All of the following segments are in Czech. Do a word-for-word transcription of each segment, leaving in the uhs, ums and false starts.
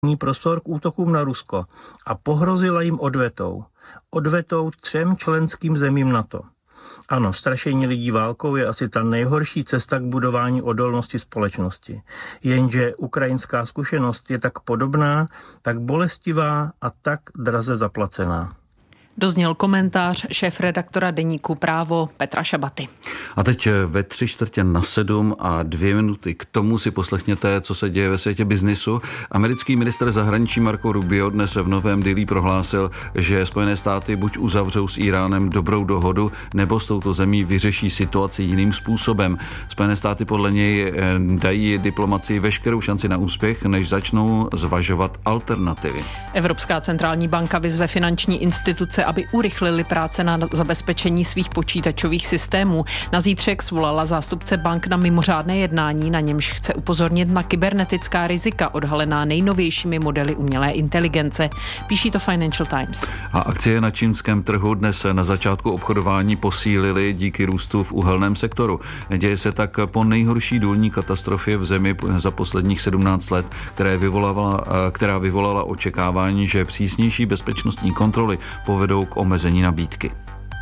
prostor k útokům na Rusko a pohrozila jim odvetou. Odvetou třem členským zemím NATO. Ano, strašení lidí válkou je asi ta nejhorší cesta k budování odolnosti společnosti. Jenže ukrajinská zkušenost je tak podobná, tak bolestivá a tak draze zaplacená. Dozněl komentář šéfredaktora deníku Právo Petra Šabaty. A teď ve tři čtvrtě na sedm a dvě minuty k tomu si poslechněte, co se děje ve světě biznisu. Americký ministr zahraničí Marco Rubio dnes v Novém Dilí prohlásil, že Spojené státy buď uzavřou s Íránem dobrou dohodu, nebo s touto zemí vyřeší situaci jiným způsobem. Spojené státy podle něj dají diplomacii veškerou šanci na úspěch, než začnou zvažovat alternativy. Evropská centrální banka vyzve finanční instituce, aby urychlili práce na zabezpečení svých počítačových systémů. Na zítřek svolala zástupce bank na mimořádné jednání, na němž chce upozornit na kybernetická rizika odhalená nejnovějšími modely umělé inteligence. Píší to Financial Times. A akcie na čínském trhu dnes na začátku obchodování posílily díky růstu v uhelném sektoru. Děje se tak po nejhorší důlní katastrofě v zemi za posledních sedmnáct let, která vyvolala, která vyvolala očekávání, že přísnější bezpečnostní kontroly povedou k omezení nabídky.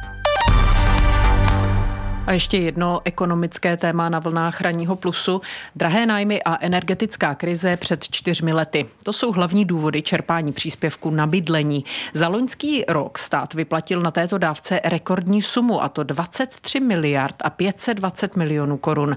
A ještě jedno ekonomické téma na vlnách ranního plusu. Drahé nájmy a energetická krize před čtyřmi lety. To jsou hlavní důvody čerpání příspěvku na bydlení. Za loňský rok stát vyplatil na této dávce rekordní sumu, a to dvacet tři miliard a pět set dvacet milionů korun.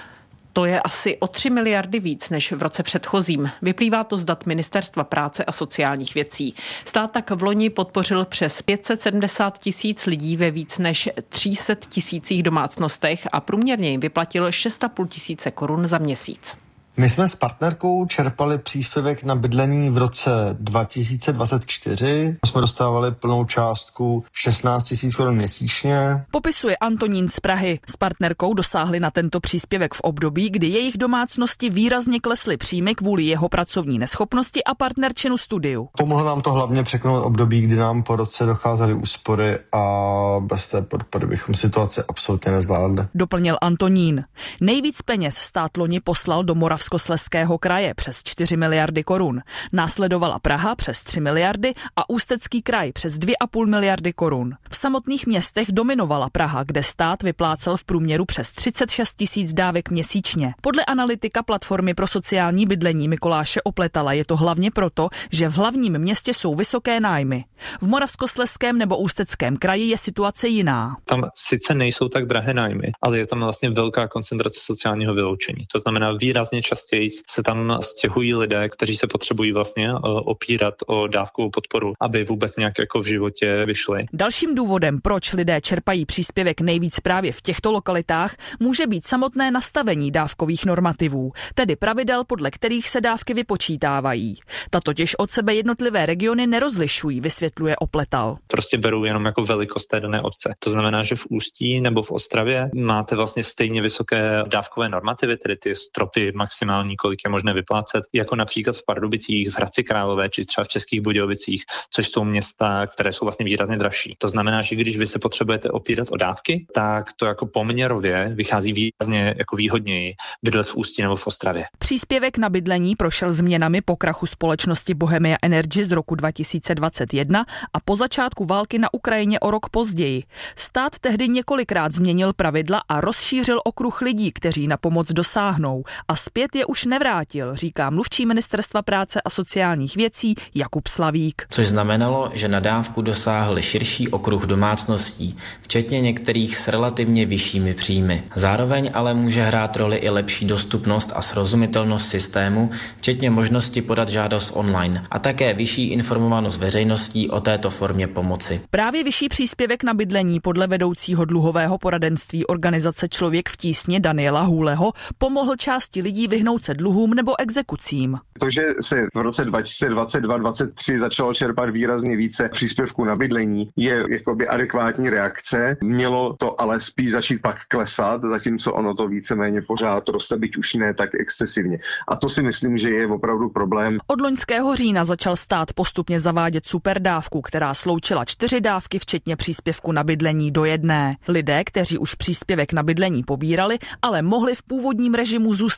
To je asi o tři miliardy víc než v roce předchozím. Vyplývá to z dat Ministerstva práce a sociálních věcí. Stát tak v loni podpořil přes pět set sedmdesát tisíc lidí ve víc než tři sta tisících domácnostech a průměrně jim vyplatil šest a půl tisíce korun za měsíc. My jsme s partnerkou čerpali příspěvek na bydlení v roce dva tisíce dvacet čtyři. Jsme dostávali plnou částku šestnáct tisíc korun měsíčně. Popisuje Antonín z Prahy. S partnerkou dosáhli na tento příspěvek v období, kdy jejich domácnosti výrazně klesly příjmy kvůli jeho pracovní neschopnosti a partnerčinu studiu. Pomohlo nám to hlavně překonat období, kdy nám po roce docházely úspory a bez té podpory bychom situaci absolutně nezvládli. Doplnil Antonín. Nejvíc peněz stát loni poslal do Moravskoslezského kraje přes čtyři miliardy korun. Následovala Praha přes tři miliardy a Ústecký kraj přes dvě a půl miliardy korun. V samotných městech dominovala Praha, kde stát vyplácel v průměru přes třicet šest tisíc dávek měsíčně. Podle analytika platformy pro sociální bydlení Mikuláše Opletala je to hlavně proto, že v hlavním městě jsou vysoké nájmy. V Moravskoslezském nebo Ústeckém kraji je situace jiná. Tam sice nejsou tak drahé nájmy, ale je tam vlastně velká koncentrace sociálního vyloučení. To znamená, výrazně častěji se tam stěhují lidé, kteří se potřebují vlastně opírat o dávkovou podporu, aby vůbec nějak jako v životě vyšli. Dalším důvodem, proč lidé čerpají příspěvek nejvíc právě v těchto lokalitách, může být samotné nastavení dávkových normativů, tedy pravidel, podle kterých se dávky vypočítávají. Ta totiž od sebe jednotlivé regiony nerozlišují, vysvětluje Opletal. Prostě berou jenom jako velikost té dané obce. To znamená, že v Ústí nebo v Ostravě máte vlastně stejně vysoké dávkové normativy, tedy ty stropy maximální, kolik je možné vyplácet, jako například v Pardubicích, v Hradci Králové či třeba v Českých Budějovicích, což jsou města, které jsou vlastně výrazně dražší. To znamená, že když vy se potřebujete opírat o dávky, tak to jako poměrově vychází výrazně jako výhodněji bydlet v Ústí nebo v Ostravě. Příspěvek na bydlení prošel změnami po krachu společnosti Bohemia Energy z roku dva tisíce dvacet jedna a po začátku války na Ukrajině o rok později. Stát tehdy několikrát změnil pravidla a rozšířil okruh lidí, kteří na pomoc dosáhnou, a zpět je už nevrátil, říká mluvčí Ministerstva práce a sociálních věcí Jakub Slavík. Což znamenalo, že na dávku dosáhl širší okruh domácností, včetně některých s relativně vyššími příjmy. Zároveň ale může hrát roli i lepší dostupnost a srozumitelnost systému, včetně možnosti podat žádost online a také vyšší informovanost veřejností o této formě pomoci. Právě vyšší příspěvek na bydlení podle vedoucího dluhového poradenství organizace Člověk v tísni Daniela Hůleho pomohl části lidí vyhnout se dluhům nebo exekucím. To, že se v roce dva tisíce dvacet dva dvacet tři začalo čerpat výrazně více příspěvků na bydlení, je jakoby adekvátní reakce. Mělo to ale spíš začít pak klesat, zatímco ono to víceméně pořád roste, byť už ne tak excesivně. A to si myslím, že je opravdu problém. Od loňského října začal stát postupně zavádět superdávku, která sloučila čtyři dávky včetně příspěvku na bydlení do jedné. Lidé, kteří už příspěvek na bydlení pobírali, ale mohli v původním režimu zůstat dál.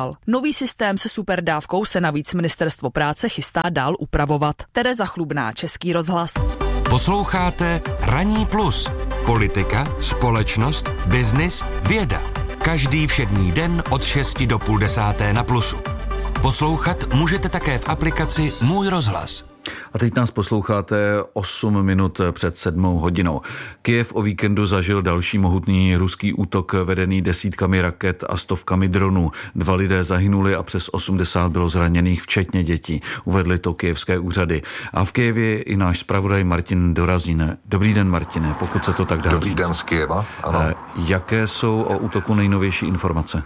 dál. Nový systém se superdávkou se navíc ministerstvo práce chystá dál upravovat. Tereza Chlubná, Český rozhlas. Posloucháte Ranní plus. Politika, společnost, biznis, věda. Každý všední den od šesti do půl desáté na Plusu. Poslouchat můžete také v aplikaci Můj rozhlas. A teď nás posloucháte osm minut před sedmou hodinou. Kyjev o víkendu zažil další mohutný ruský útok vedený desítkami raket a stovkami dronů. Dva lidé zahynuli a přes osmdesát bylo zraněných, včetně dětí. Uvedly to kyjevské úřady. A v Kyjevě i náš zpravodaj Martin Dorazín. Dobrý den, Martine, pokud se to tak dá Dobrý říct. den z Kyjeva, ano. Jaké jsou o útoku nejnovější informace?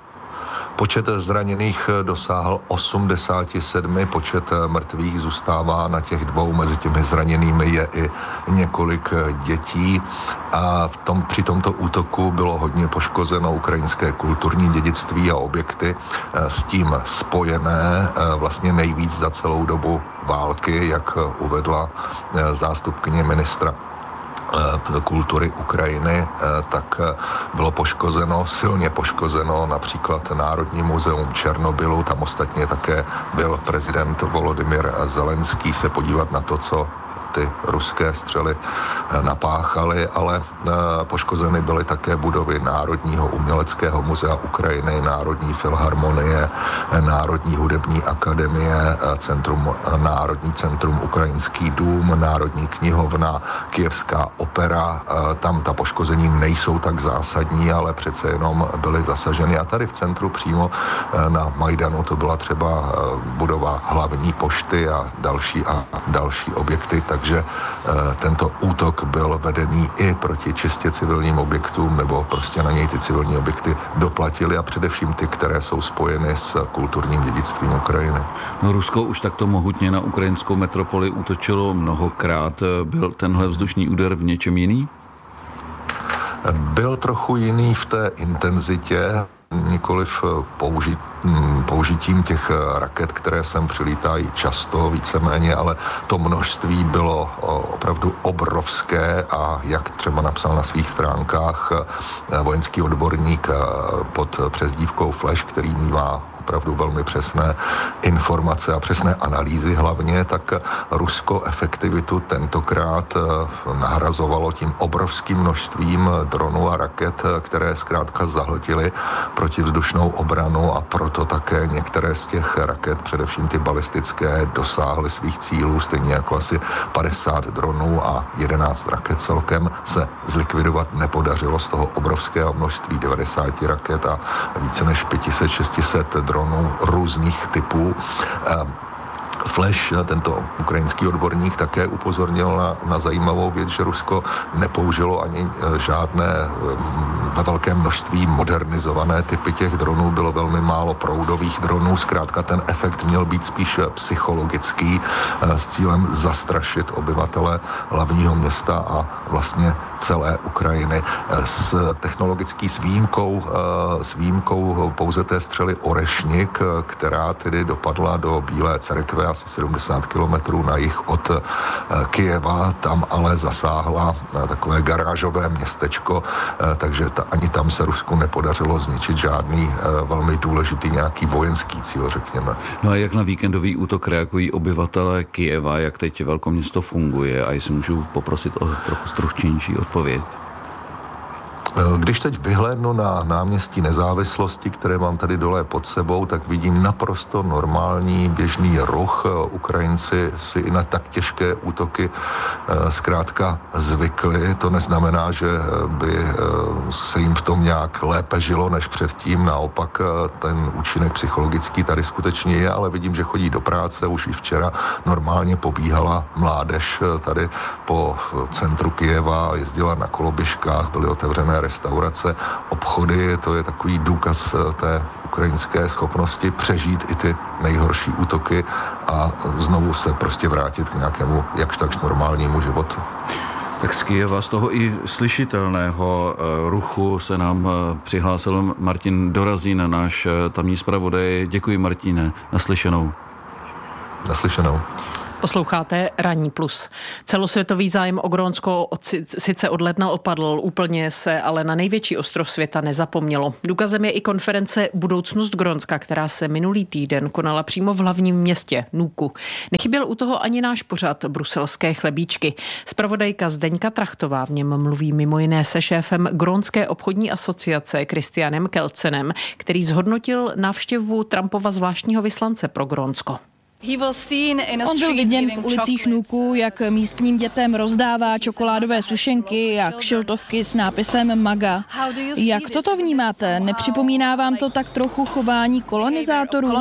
Počet zraněných dosáhl osmdesát sedm, počet mrtvých zůstává na těch dvou, mezi těmi zraněnými je i několik dětí a v tom, při tomto útoku bylo hodně poškozeno ukrajinské kulturní dědictví a objekty s tím spojené, vlastně nejvíc za celou dobu války, jak uvedla zástupkyně ministra kultury Ukrajiny, tak bylo poškozeno, silně poškozeno například Národní muzeum Černobylu, tam ostatně také byl prezident Volodymyr Zelenský se podívat na to, co ty ruské střely napáchaly, ale poškozeny byly také budovy Národního uměleckého muzea Ukrajiny, Národní filharmonie, Národní hudební akademie, centrum, Národní centrum Ukrajinský dům, Národní knihovna, Kyjevská opera. Tam ta poškození nejsou tak zásadní, ale přece jenom byly zasaženy. A tady v centru přímo na Majdanu to byla třeba budova hlavní pošty a další a další objekty, takže tento útok byl vedený i proti čistě civilním objektům, nebo prostě na něj ty civilní objekty doplatili a především ty, které jsou spojeny s kulturním dědictvím Ukrajiny. No, Rusko už takto mohutně na ukrajinskou metropoli útočilo mnohokrát. Byl tenhle vzdušný úder v něčem jiný? Byl trochu jiný v té intenzitě, nikoliv použit, použitím těch raket, které sem přilítají často, víceméně, ale to množství bylo opravdu obrovské a jak třeba napsal na svých stránkách vojenský odborník pod přezdívkou Flash, který mívá opravdu velmi přesné informace a přesné analýzy hlavně, tak Rusko efektivitu tentokrát nahrazovalo tím obrovským množstvím dronů a raket, které zkrátka zahltily protivzdušnou obranu a proto také některé z těch raket, především ty balistické, dosáhly svých cílů, stejně jako asi padesát dronů a jedenáct raket celkem se zlikvidovat nepodařilo z toho obrovského množství devadesát raket a více než pět set šest set dronů různých typů. Flash, tento ukrajinský odborník, také upozornil na, na zajímavou věc, že Rusko nepoužilo ani žádné ve velkém množství modernizované typy těch dronů, bylo velmi málo proudových dronů, zkrátka ten efekt měl být spíš psychologický s cílem zastrašit obyvatele hlavního města a vlastně celé Ukrajiny. S technologický s výjimkou, s výjimkou pouze té střely Orešnik, která tedy dopadla do Bílé cerkve asi sedmdesát kilometrů na jih od Kyjeva, tam ale zasáhla takové garážové městečko, takže ta, ani tam se Rusku nepodařilo zničit žádný velmi důležitý nějaký vojenský cíl, řekněme. No a jak na víkendový útok reagují obyvatelé Kyjeva, jak teď velkoměsto funguje a jestli můžu poprosit o trochu stručnější odpověď? Když teď vyhlédnu na náměstí Nezávislosti, které mám tady dole pod sebou, tak vidím naprosto normální běžný ruch. Ukrajinci si i na tak těžké útoky zkrátka zvykli. To neznamená, že by se jim v tom nějak lépe žilo než předtím. Naopak ten účinek psychologický tady skutečně je, ale vidím, že chodí do práce. Už i včera normálně pobíhala mládež tady po centru Kyjeva, jezdila na koloběžkách, byly otevřené restaurace, obchody, to je takový důkaz té ukrajinské schopnosti přežít i ty nejhorší útoky a znovu se prostě vrátit k nějakému jakž takž normálnímu životu. Tak z Kyjeva, z toho i slyšitelného ruchu se nám přihlásil Martin Dorazín, náš tamní zpravodaj. Děkuji, Martine, naslyšenou. Naslyšenou. Posloucháte Ranní plus. Celosvětový zájem o Grónsko sice od ledna opadl, úplně se ale na největší ostrov světa nezapomnělo. Důkazem je i konference Budoucnost Grónska, která se minulý týden konala přímo v hlavním městě Nuuku. Nechyběl u toho ani náš pořad Bruselské chlebíčky. Zpravodajka Zdeňka Trachtová v něm mluví mimo jiné se šéfem Grónské obchodní asociace Christianem Kelcenem, který zhodnotil návštěvu Trumpova zvláštního vyslance pro Grónsko. On byl viděn v ulicích Nuuku, jak místním dětem rozdává čokoládové sušenky a kšiltovky s nápisem MAGA. Jak toto vnímáte? Nepřipomíná vám to tak trochu chování kolonizátorů?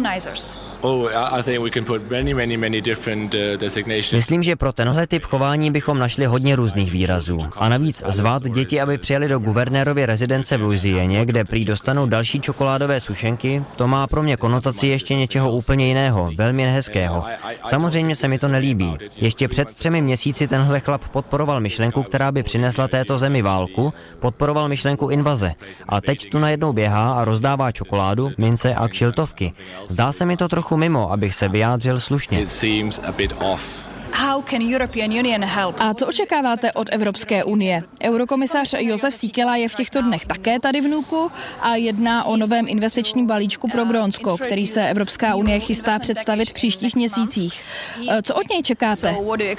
Myslím, že pro tenhle typ chování bychom našli hodně různých výrazů. A navíc zvát děti, aby přijeli do guvernérovy rezidence v Louisieně, kde prý dostanou další čokoládové sušenky, to má pro mě konotaci ještě něčeho úplně jiného, velmi nehezkého. Samozřejmě se mi to nelíbí. Ještě před třemi měsíci tenhle chlap podporoval myšlenku, která by přinesla této zemi válku, podporoval myšlenku invaze. A teď tu najednou běhá a rozdává čokoládu, mince a kšiltovky. Zdá se mi to trochu mimo, abych se vyjádřil slušně. A co očekáváte od Evropské unie? Eurokomisař Jozef Síkela je v těchto dnech také tady v Nuuku a jedná o novém investičním balíčku pro Grónsko, který se Evropská unie chystá představit v příštích měsících. Co od něj čekáte?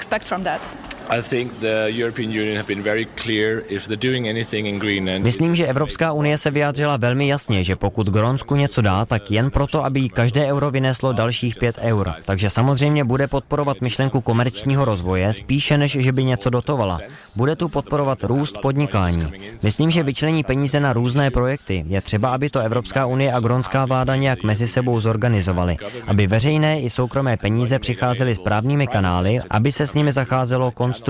Myslím, že Evropská unie se vyjádřila velmi jasně, že pokud Grónsku něco dá, tak jen proto, aby jí každé euro vyneslo dalších pět eur. Takže samozřejmě bude podporovat myšlenku komerčního rozvoje, spíše než že by něco dotovala. Bude tu podporovat růst podnikání. Myslím, že vyčlení peníze na různé projekty. Je třeba, aby to Evropská unie a grónská vláda nějak mezi sebou zorganizovaly, aby veřejné i soukromé peníze přicházely správnými kanály, aby se s nimi zacházelo konstruktivně.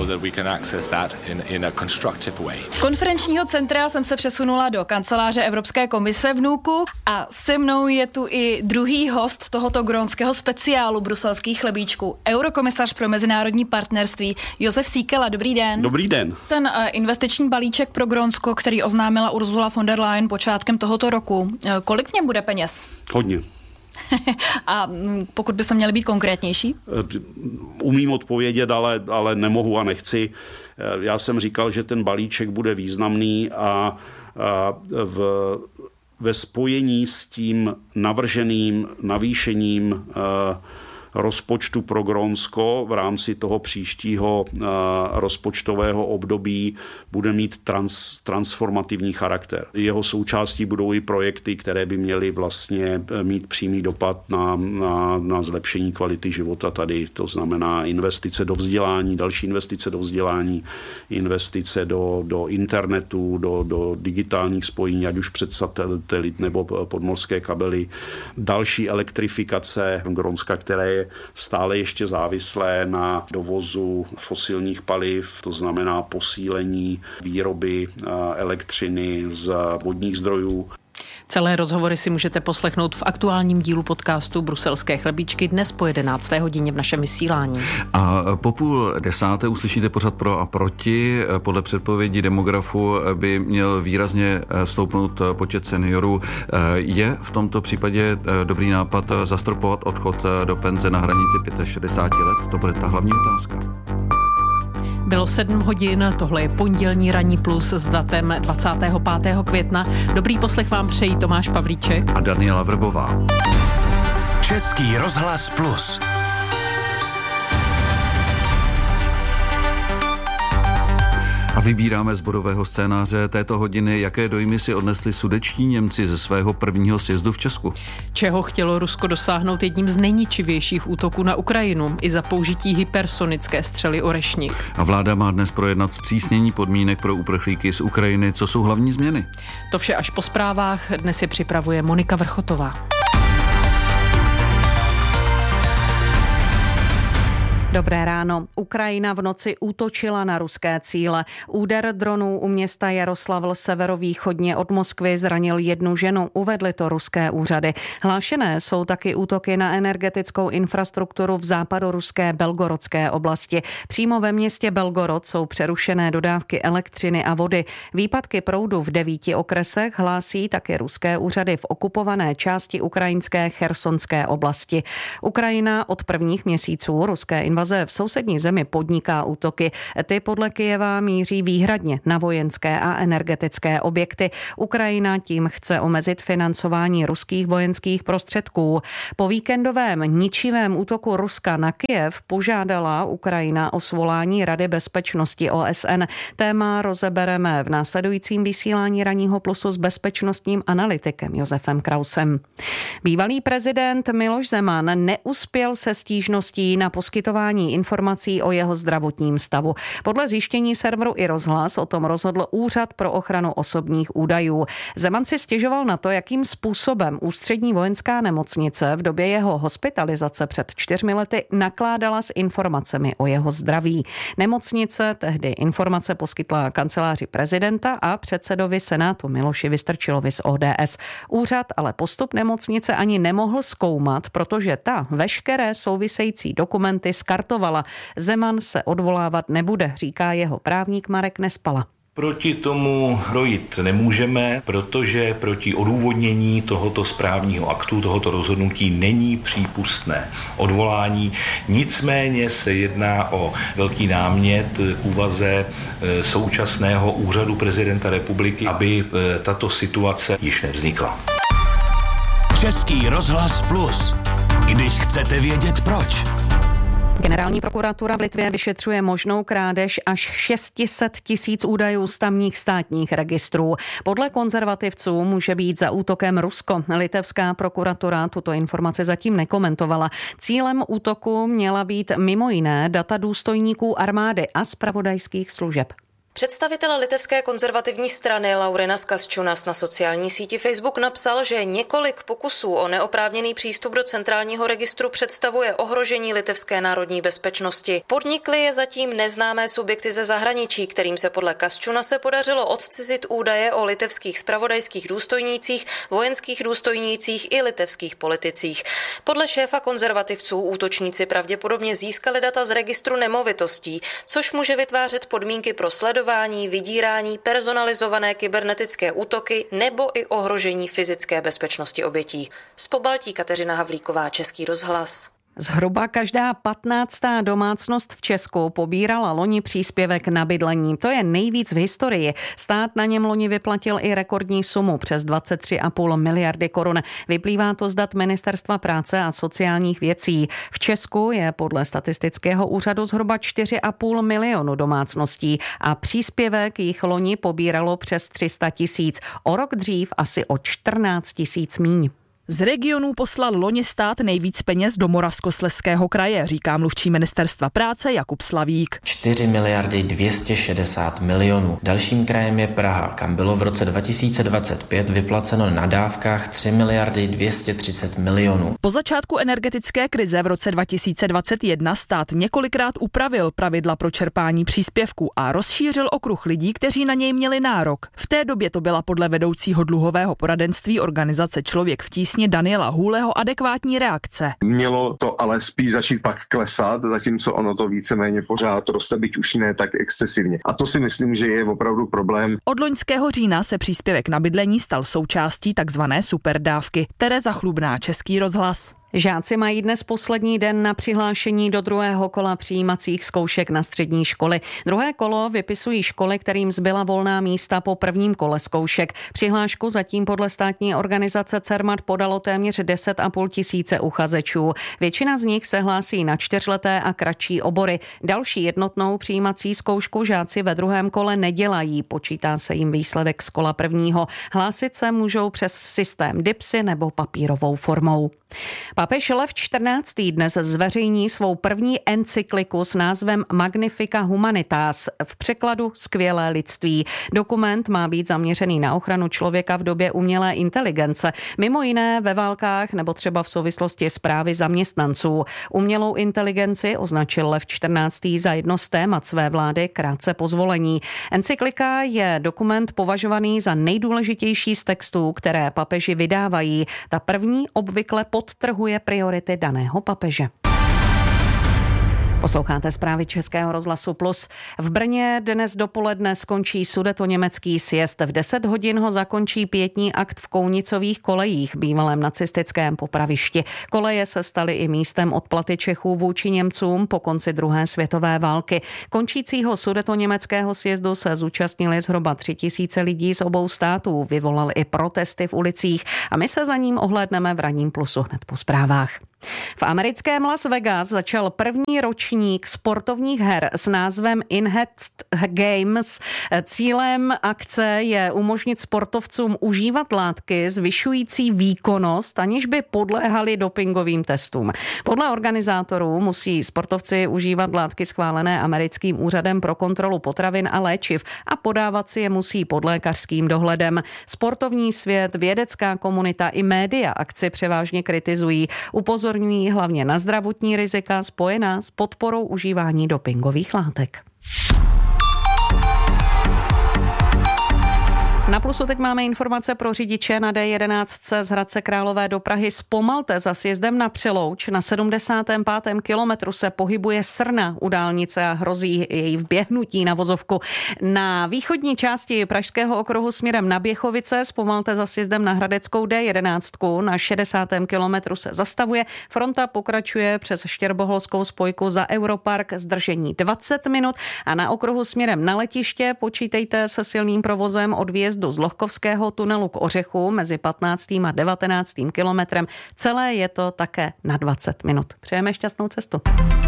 Z konferenčního centra jsem se přesunula do kanceláře Evropské komise v Nuuku a se mnou je tu i druhý host tohoto grónského speciálu bruselských chlebíčků, eurokomisař pro mezinárodní partnerství Jozef Síkela. Dobrý den. Dobrý den. Ten uh, investiční balíček pro Grónsko, který oznámila Ursula von der Leyen počátkem tohoto roku, uh, kolik v něm bude peněz? Hodně. A pokud by se měly být konkrétnější? Umím odpovědět, ale, ale nemohu a nechci. Já jsem říkal, že ten balíček bude významný a, a v, ve spojení s tím navrženým navýšením a, rozpočtu pro Grónsko v rámci toho příštího uh, rozpočtového období bude mít trans, transformativní charakter. Jeho součástí budou i projekty, které by měly vlastně mít přímý dopad na, na, na zlepšení kvality života tady. To znamená investice do vzdělání, další investice do vzdělání, investice do, do internetu, do, do digitálních spojení, ať už přes satelit nebo podmořské kabely, další elektrifikace Grónska, které je stále ještě závislé na dovozu fosilních paliv, to znamená posílení výroby elektřiny z vodních zdrojů. Celé rozhovory si můžete poslechnout v aktuálním dílu podcastu Bruselské chlebíčky dnes po jedenácté hodině v našem vysílání. A po půl desáté uslyšíte pořad pro a proti. Podle předpovědi demografu by měl výrazně stoupnout počet seniorů. Je v tomto případě dobrý nápad zastropovat odchod do penze na hranici šedesáti pěti let? To bude ta hlavní otázka. Bylo sedm hodin, tohle je pondělní Ranní plus s datem dvacátého pátého května. Dobrý poslech vám přejí Tomáš Pavlíček a Daniela Vrbová. Český rozhlas plus. A vybíráme z bodového scénáře této hodiny, jaké dojmy si odnesli sudetští Němci ze svého prvního sjezdu v Česku. Čeho chtělo Rusko dosáhnout jedním z nejničivějších útoků na Ukrajinu i za použití hypersonické střely Orešnik. A vláda má dnes projednat zpřísnění podmínek pro uprchlíky z Ukrajiny. Co jsou hlavní změny? To vše až po zprávách. Dnes je připravuje Monika Vrchotová. Dobré ráno. Ukrajina v noci útočila na ruské cíle. Úder dronů u města Jaroslavl severovýchodně od Moskvy zranil jednu ženu, uvedly to ruské úřady. Hlášené jsou taky útoky na energetickou infrastrukturu v západoruské Belgorodské oblasti. Přímo ve městě Belgorod jsou přerušené dodávky elektřiny a vody. Výpadky proudu v devíti okresech hlásí taky ruské úřady v okupované části ukrajinské chersonské oblasti. Ukrajina od prvních měsíců ruské invaze v sousední zemi podniká útoky. Ty podle Kyjeva míří výhradně na vojenské a energetické objekty. Ukrajina tím chce omezit financování ruských vojenských prostředků. Po víkendovém ničivém útoku Ruska na Kyjev požádala Ukrajina o svolání Rady bezpečnosti O S N. Téma rozebereme v následujícím vysílání Ranního plusu s bezpečnostním analytikem Josefem Krausem. Bývalý prezident Miloš Zeman neuspěl se stížností na poskytování informací o jeho zdravotním stavu. Podle zjištění serveru iRozhlas o tom rozhodl Úřad pro ochranu osobních údajů. Zeman si stěžoval na to, jakým způsobem Ústřední vojenská nemocnice v době jeho hospitalizace před čtyřmi lety nakládala s informacemi o jeho zdraví. Nemocnice tehdy informace poskytla kanceláři prezidenta a předsedovi Senátu Miloši Vystrčilovi z O D S. Úřad ale postup nemocnice ani nemohl zkoumat, protože ta veškeré související dokumenty skartovala. Zeman se odvolávat nebude, říká jeho právník Marek Nespala. Proti tomu rojit nemůžeme, protože proti odůvodnění tohoto správního aktu, tohoto rozhodnutí není přípustné odvolání. Nicméně se jedná o velký námět k úvaze současného úřadu prezidenta republiky, aby tato situace již nevznikla. Český rozhlas Plus. Když chcete vědět proč. Generální prokuratura v Litvě vyšetřuje možnou krádež až šest set tisíc údajů z tamních státních registrů. Podle konzervativců může být za útokem Rusko. Litevská prokuratura tuto informaci zatím nekomentovala. Cílem útoku měla být mimo jiné data důstojníků armády a zpravodajských služeb. Představitel litevské konzervativní strany Laurenas Kasčiūnas na sociální síti Facebook napsal, že několik pokusů o neoprávněný přístup do centrálního registru představuje ohrožení litevské národní bezpečnosti. Podnikly je zatím neznámé subjekty ze zahraničí, kterým se podle Kasčiūnase podařilo odcizit údaje o litevských zpravodajských důstojnících, vojenských důstojnících i litevských politicích. Podle šéfa konzervativců útočníci pravděpodobně získali data z registru nemovitostí, což může vytvářet podmínky pro sledování, vydírání, personalizované kybernetické útoky nebo i ohrožení fyzické bezpečnosti obětí. Z Pobaltí Kateřina Havlíková, Český rozhlas. Zhruba každá patnáctá domácnost v Česku pobírala loni příspěvek na bydlení. To je nejvíc v historii. Stát na něm loni vyplatil i rekordní sumu přes dvacet tři a půl miliardy korun. Vyplývá to z dat Ministerstva práce a sociálních věcí. V Česku je podle statistického úřadu zhruba čtyři a půl milionu domácností a příspěvek jich loni pobíralo přes tři sta tisíc. O rok dřív asi o čtrnáct tisíc míň. Z regionů poslal loni stát nejvíc peněz do Moravskoslezského kraje, říká mluvčí Ministerstva práce Jakub Slavík. čtyři miliardy dvě stě šedesát milionů. Dalším krajem je Praha, kam bylo v roce dva tisíce dvacet pět vyplaceno na dávkách tři miliardy dvě stě třicet milionů. Po začátku energetické krize v roce dva tisíce dvacet jedna stát několikrát upravil pravidla pro čerpání příspěvků a rozšířil okruh lidí, kteří na něj měli nárok. V té době to byla podle vedoucího dluhového poradenství organizace Člověk v tísni Daniela Hůleho adekvátní reakce. Mělo to ale spíš začít pak klesat, zatímco ono to víceméně pořád roste, byť už ne tak excesivně. A to si myslím, že je opravdu problém. Od loňského října se příspěvek na bydlení stal součástí takzvané superdávky. Tereza Chlubná, Český rozhlas. Žáci mají dnes poslední den na přihlášení do druhého kola přijímacích zkoušek na střední školy. Druhé kolo vypisují školy, kterým zbyla volná místa po prvním kole zkoušek. Přihlášku zatím podle státní organizace Cermat podalo téměř deset a půl tisíce uchazečů. Většina z nich se hlásí na čtyřleté a kratší obory. Další jednotnou přijímací zkoušku žáci ve druhém kole nedělají. Počítá se jim výsledek z kola prvního. Hlásit se můžou přes systém D I P S I nebo papírovou formou. Papež Lev čtrnáctý dnes zveřejní svou první encykliku s názvem Magnifica Humanitas, v překladu Skvělé lidství. Dokument má být zaměřený na ochranu člověka v době umělé inteligence, mimo jiné ve válkách nebo třeba v souvislosti s právy zaměstnanců. Umělou inteligenci označil Lev čtrnáctý za jedno z témat své vlády krátce po zvolení. Encyklika je dokument považovaný za nejdůležitější z textů, které papeži vydávají. Ta první obvykle podtrhuje priority daného papeže. Posloucháte zprávy Českého rozhlasu Plus. V Brně dnes dopoledne skončí sudetoněmecký sjezd. V deset hodin ho zakončí pietní akt v Kounicových kolejích, bývalém nacistickém popravišti. Koleje se staly i místem odplaty Čechů vůči Němcům po konci druhé světové války. Končícího sudetoněmeckého sjezdu se zúčastnili zhruba tři tisíce lidí z obou států. Vyvolal i protesty v ulicích a my se za ním ohlédneme v Ranním Plusu hned po zprávách. V americkém Las Vegas začal první ročník sportovních her s názvem Enhanced Games. Cílem akce je umožnit sportovcům užívat látky zvyšující výkonnost, aniž by podléhali dopingovým testům. Podle organizátorů musí sportovci užívat látky schválené americkým úřadem pro kontrolu potravin a léčiv a podávat si je musí pod lékařským dohledem. Sportovní svět, vědecká komunita i média akci převážně kritizují. Upozorňují hlavně na zdravotní rizika spojená s podporou užívání dopingových látek. Na Plusu teď máme informace pro řidiče na D jedenáct z Hradce Králové do Prahy. Zpomalte za sjezdem na Přelouč. Na sedmdesátém pátém kilometru se pohybuje srna u dálnice a hrozí její vběhnutí na vozovku. Na východní části Pražského okruhu směrem na Běchovice zpomalte za sjezdem na Hradeckou D jedenáct. Na šedesátém kilometru se zastavuje. Fronta pokračuje přes Štěrboholskou spojku za Europark, zdržení dvacet minut a na okruhu směrem na letiště počítejte se silným provozem od výjezdu z Lohkovského tunelu k Ořechu mezi patnáctým a devatenáctým kilometrem. Celé je to také na dvacet minut. Přejeme šťastnou cestu.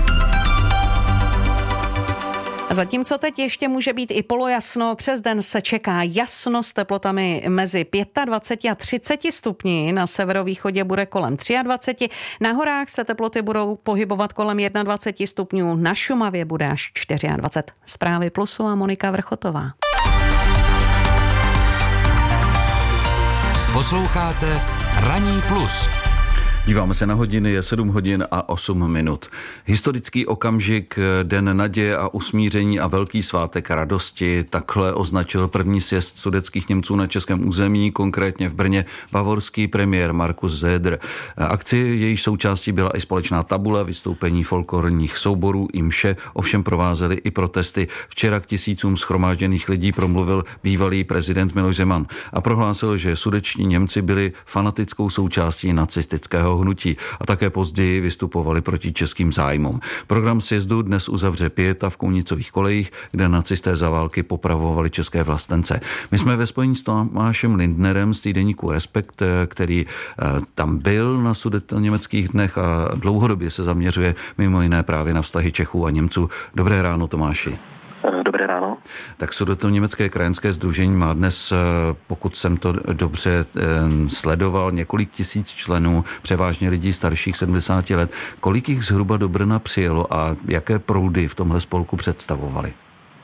Zatímco teď ještě může být i polojasno, přes den se čeká jasno s teplotami mezi dvacet pět a třicet stupni, na severovýchodě bude kolem dvacet tři, na horách se teploty budou pohybovat kolem dvacet jedna stupňů, na Šumavě bude až dvacet čtyři. Zprávy Plusu a Monika Vrchotová. Posloucháte Ranní Plus. Díváme se na hodiny, je sedm hodin a osm minut. Historický okamžik, den naděje a usmíření a velký svátek radosti, takhle označil první sjezd sudetských Němců na českém území, konkrétně v Brně, bavorský premiér Markus Söder. Akci jejíž součástí byla i společná tabule, vystoupení folklorních souborů i mše, ovšem provázely i protesty. Včera k tisícům shromážděných lidí promluvil bývalý prezident Miloš Zeman a prohlásil, že sudeční Němci byli fanatickou součástí nacistického hnutí a také později vystupovali proti českým zájmům. Program sjezdu dnes uzavře pieta v Kounicových kolejích, kde nacisté za války popravovali české vlastence. My jsme ve spojení s Tomášem Lindnerem z týdeníku Respekt, který tam byl na sudetoněmeckých dnech a dlouhodobě se zaměřuje mimo jiné právě na vztahy Čechů a Němců. Dobré ráno, Tomáši. Dobré ráno. Tak Sudetoněmecké krajanské sdružení má dnes, pokud jsem to dobře sledoval, několik tisíc členů, převážně lidí starších sedmdesáti let. Kolik jich zhruba do Brna přijelo a jaké proudy v tomhle spolku představovali?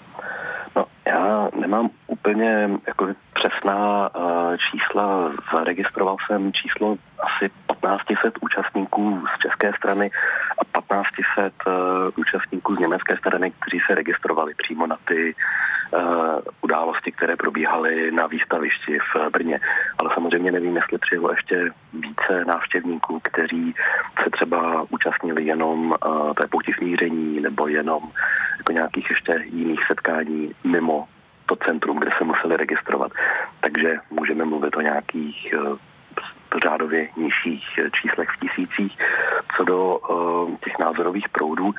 No, já nemám úplně jako přesná uh, čísla. Zaregistroval jsem číslo asi patnáct set účastníků z české strany a patnáct set uh, účastníků z německé strany, kteří se registrovali přímo na ty uh, události, které probíhaly na výstavišti v Brně. Ale samozřejmě nevím, jestli přijelo ještě více návštěvníků, kteří se třeba účastnili jenom uh, té pouti smíření nebo jenom jako nějakých ještě jiných setkání mimo to centrum, kde se museli registrovat. Takže můžeme mluvit o nějakých uh, řádově nižších číslech v tisících. Co do uh, těch názorových proudů,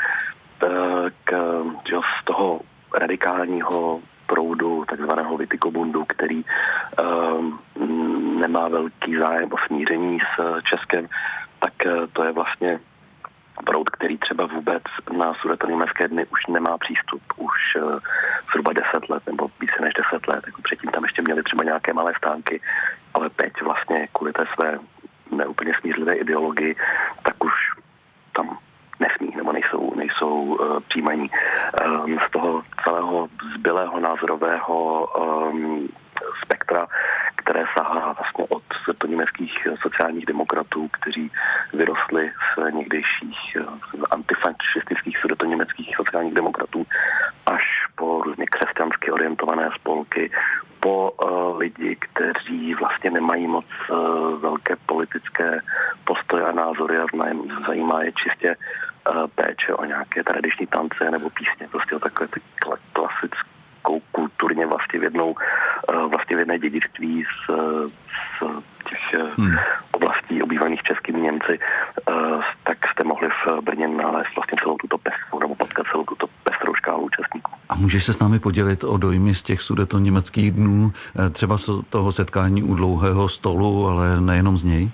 tak uh, z toho radikálního proudu takzvaného Witikobundu, který uh, nemá velký zájem o smíření s Českem, tak uh, to je vlastně proud, který třeba vůbec na sudetoněmecké dny už nemá přístup. Už uh, zhruba deset let, nebo více než deset let. Jako předtím tam ještě měli třeba nějaké malé stánky, ale teď vlastně kvůli té své neúplně smíření smířlivé ideologii, tak už tam nesmí nebo nejsou, nejsou uh, přijímaní. Um, z toho celého zbylého názorového um, spektra, které sahá vlastně od světoněmeckých sociálních demokratů, kteří vyrostli z někdejších antifašistických světoněmeckých sociálních demokratů, až po různě křesťansky orientované spolky, po uh, lidi, kteří vlastně nemají moc uh, velké politické postoje a názory a zajímá je čistě uh, péče o nějaké tradiční tance nebo písně, prostě o takové ty klasické kulturně vlastivědnou, vlastivědné dědictví z, z těch hmm. oblastí obývaných českými Němci, tak jste mohli v Brně nalézt vlastně celou tuto pestrou, nebo potkat celou tuto pestrou škálu účastníků. A můžeš se s námi podělit o dojmy z těch sudetoněmeckých dnů, třeba z toho setkání u dlouhého stolu, ale nejenom z něj?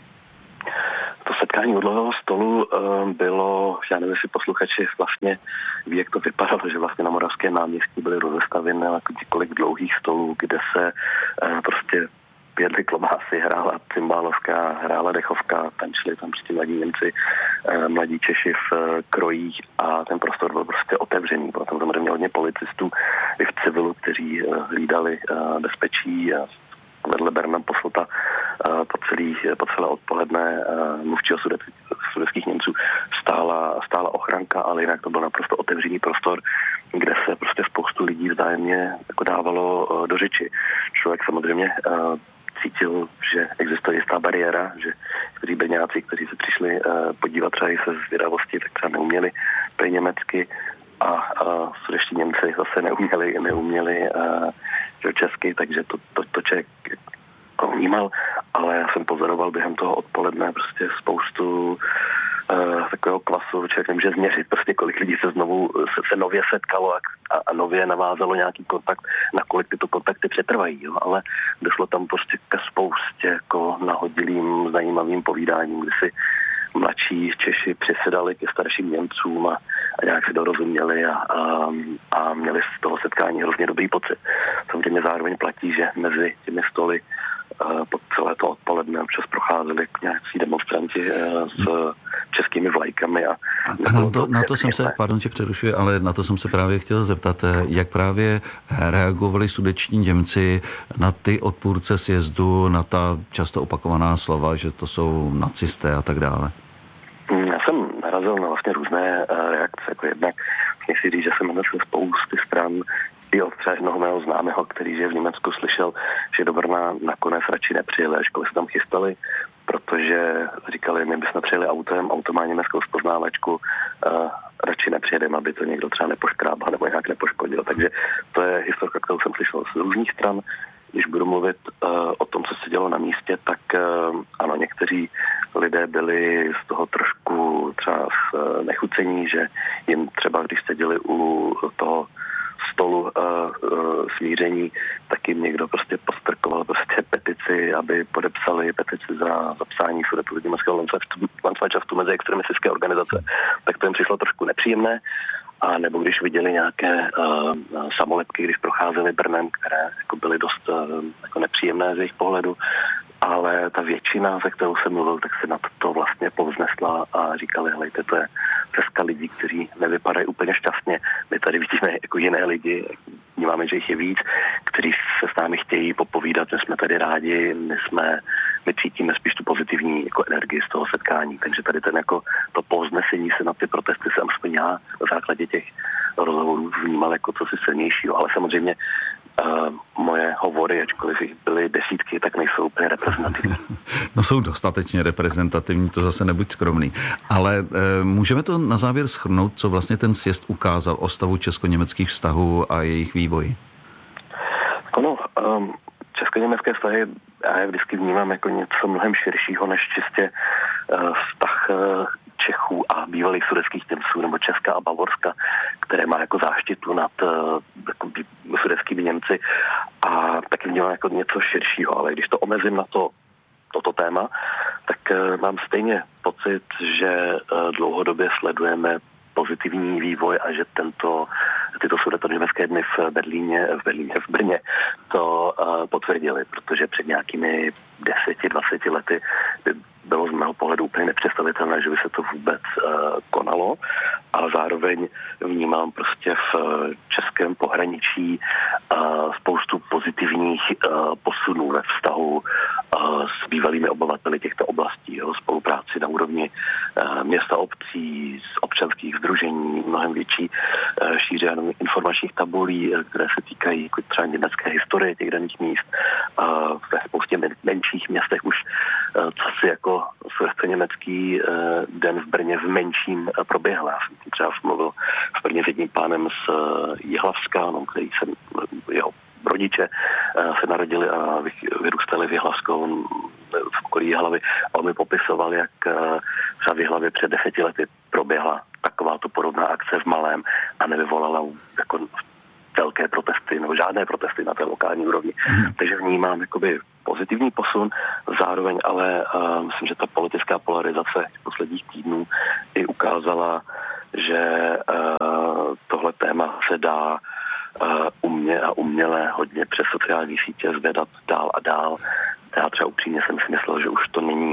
To setkání u dlouhého stolu bylo, já nevím, jestli posluchači vlastně ví, jak to vypadalo, že vlastně na Moravském náměstí byly rozestavěny několik dlouhých stolů, kde se prostě jedli klobásy, hrála cymbálovská, hrála dechovka, tančili tam prostě mladí Němci, mladí Češi v krojích a ten prostor byl prostě otevřený. Bylo tam samozřejmě hodně policistů i v civilu, kteří hlídali bezpečí a vedle Berna Poslota po, celý, po celé odpoledne mluvčího sudetských Němců stála, stála ochranka, ale jinak to byl naprosto otevřený prostor, kde se prostě spoustu lidí vzájemně jako dávalo do řeči. Člověk samozřejmě cítil, že existuje jistá bariéra, že kteří Brňáci, kteří se přišli podívat třeba i se zvědavosti, tak třeba neuměli prý německy a, a sudetští Němci zase neuměli, neuměli uh, česky, takže to, to, to člověk vnímal, ale já jsem pozoroval během toho odpoledne prostě spoustu uh, takového klasu, člověk nemůže změřit prostě, kolik lidí se znovu se, se nově setkalo a, a nově navázalo nějaký kontakt, nakolik tyto kontakty přetrvají, jo? Ale došlo tam prostě ke spoustě jako nahodilým, zajímavým povídáním, kdy si mladší Češi přisedali ke starším Němcům a, a nějak si dorozuměli a, a, a měli z toho setkání hrozně dobrý pocit. Samozřejmě zároveň platí, že mezi těmi stoly uh, po celé to odpoledne občas procházeli nějací demonstranti uh, s českými vlajkami. A, a na to, na to jsem se, pardon, že přerušuji, ale na to jsem se právě chtěl zeptat, jak právě reagovali sudetští Němci na ty odpůrce sjezdu, na ta často opakovaná slova, že to jsou nacisté a tak dále. Já jsem narazil na vlastně různé uh, reakce, jako jednak mě si říct, že jsem našel spousty stran i od třeba jednoho mého známého, který že v Německu slyšel, že do Brna nakonec radši nepřijeli, až školy se tam chystali, protože říkali, my bychom přijeli autem, auto má německou spoznávačku, uh, radši nepřijedeme, aby to někdo třeba nepoškrábal nebo nějak nepoškodil. Takže to je historka, kterou jsem slyšel z různých stran. Když budu mluvit uh, o tom, co se dělo na místě, tak uh, ano, někteří lidé byli z toho trošku třeba uh, nechucení, že jim třeba, když seděli u toho stolu uh, uh, smíření, tak jim někdo prostě postrkoval prostě petici, aby podepsali petici za zapsání sudetoněmeckého Landsmannschaftu mezi extremistické organizace. Tak to jim přišlo trošku nepříjemné. A nebo když viděli nějaké uh, samolepky, když procházeli Brnem, které jako byly dost uh, jako nepříjemné z jejich pohledu, ale ta většina, se kterou jsem mluvil, tak se na to vlastně povznesla a říkali, helejte, to je řeska lidí, kteří nevypadají úplně šťastně. My tady vidíme jako jiné lidi, vnímáme, že jich je víc, kteří se s námi chtějí popovídat, my jsme tady rádi, my jsme, my cítíme spíš tu pozitivní jako energii z toho setkání. Takže tady ten jako to povznesení se na ty protesty jsem aspoň já na základě těch rozhovorů vnímal jako co si silnějšího, ale samozřejmě Uh, moje hovory, ačkoliv jich byly desítky, tak nejsou úplně reprezentativní. No jsou dostatečně reprezentativní, to zase nebuď skromný. Ale uh, můžeme to na závěr shrnout, co vlastně ten sjezd ukázal o stavu česko-německých vztahů a jejich vývoji? Ano, um, česko-německé vztahy já je vždycky vnímám jako něco mnohem širšího, než čistě uh, vztah uh, Čechů a bývalých sudetských Němců, nebo Česka a Bavorska, které má jako záštitu nad uh, jako sudetskými Němci a taky vnímám jako něco širšího, ale když to omezím na to, toto téma, tak uh, mám stejně pocit, že uh, dlouhodobě sledujeme pozitivní vývoj a že tento, tyto sudetoněmecké dny v Berlíně, v Berlíně, v Brně to uh, potvrdili, protože před nějakými deseti, dvaceti lety by bylo z mého pohledu úplně nepředstavitelné, že by se to vůbec uh, konalo, ale zároveň vnímám prostě v českém pohraničí uh, spoustu pozitivních uh, posunů ve vztahu uh, s bývalými obyvateli těchto oblastí, jo, spolupráci na úrovni uh, města, obcí, z občanských sdružení, mnohem větší uh, šíře informačních tabulí, které se týkají jako třeba německé historie těch daných míst. Uh, ve spoustě men- menších městech už uh, co si jako německý uh, den v Brně v menším uh, proběhl. Já jsem třeba mluvil v Brně s jedním pánem z uh, Jihlavska, no, který jsem, jeho rodiče uh, se narodili a vyrůstali v Jihlavskou v okolí Jihlavy a on mi popisoval, jak uh, třeba v Jihlavě před deseti lety proběhla takováto podobná akce v malém a nevyvolala jako velké protesty nebo žádné protesty na té lokální úrovni. Hmm. Takže vnímám jakoby pozitivní posun, zároveň ale uh, myslím, že ta politická polarizace posledních týdnů i ukázala, že uh, tohle téma se dá uh, umě a uměle hodně přes sociální sítě zvedat dál a dál. Já třeba upřímně jsem si myslel, že už to není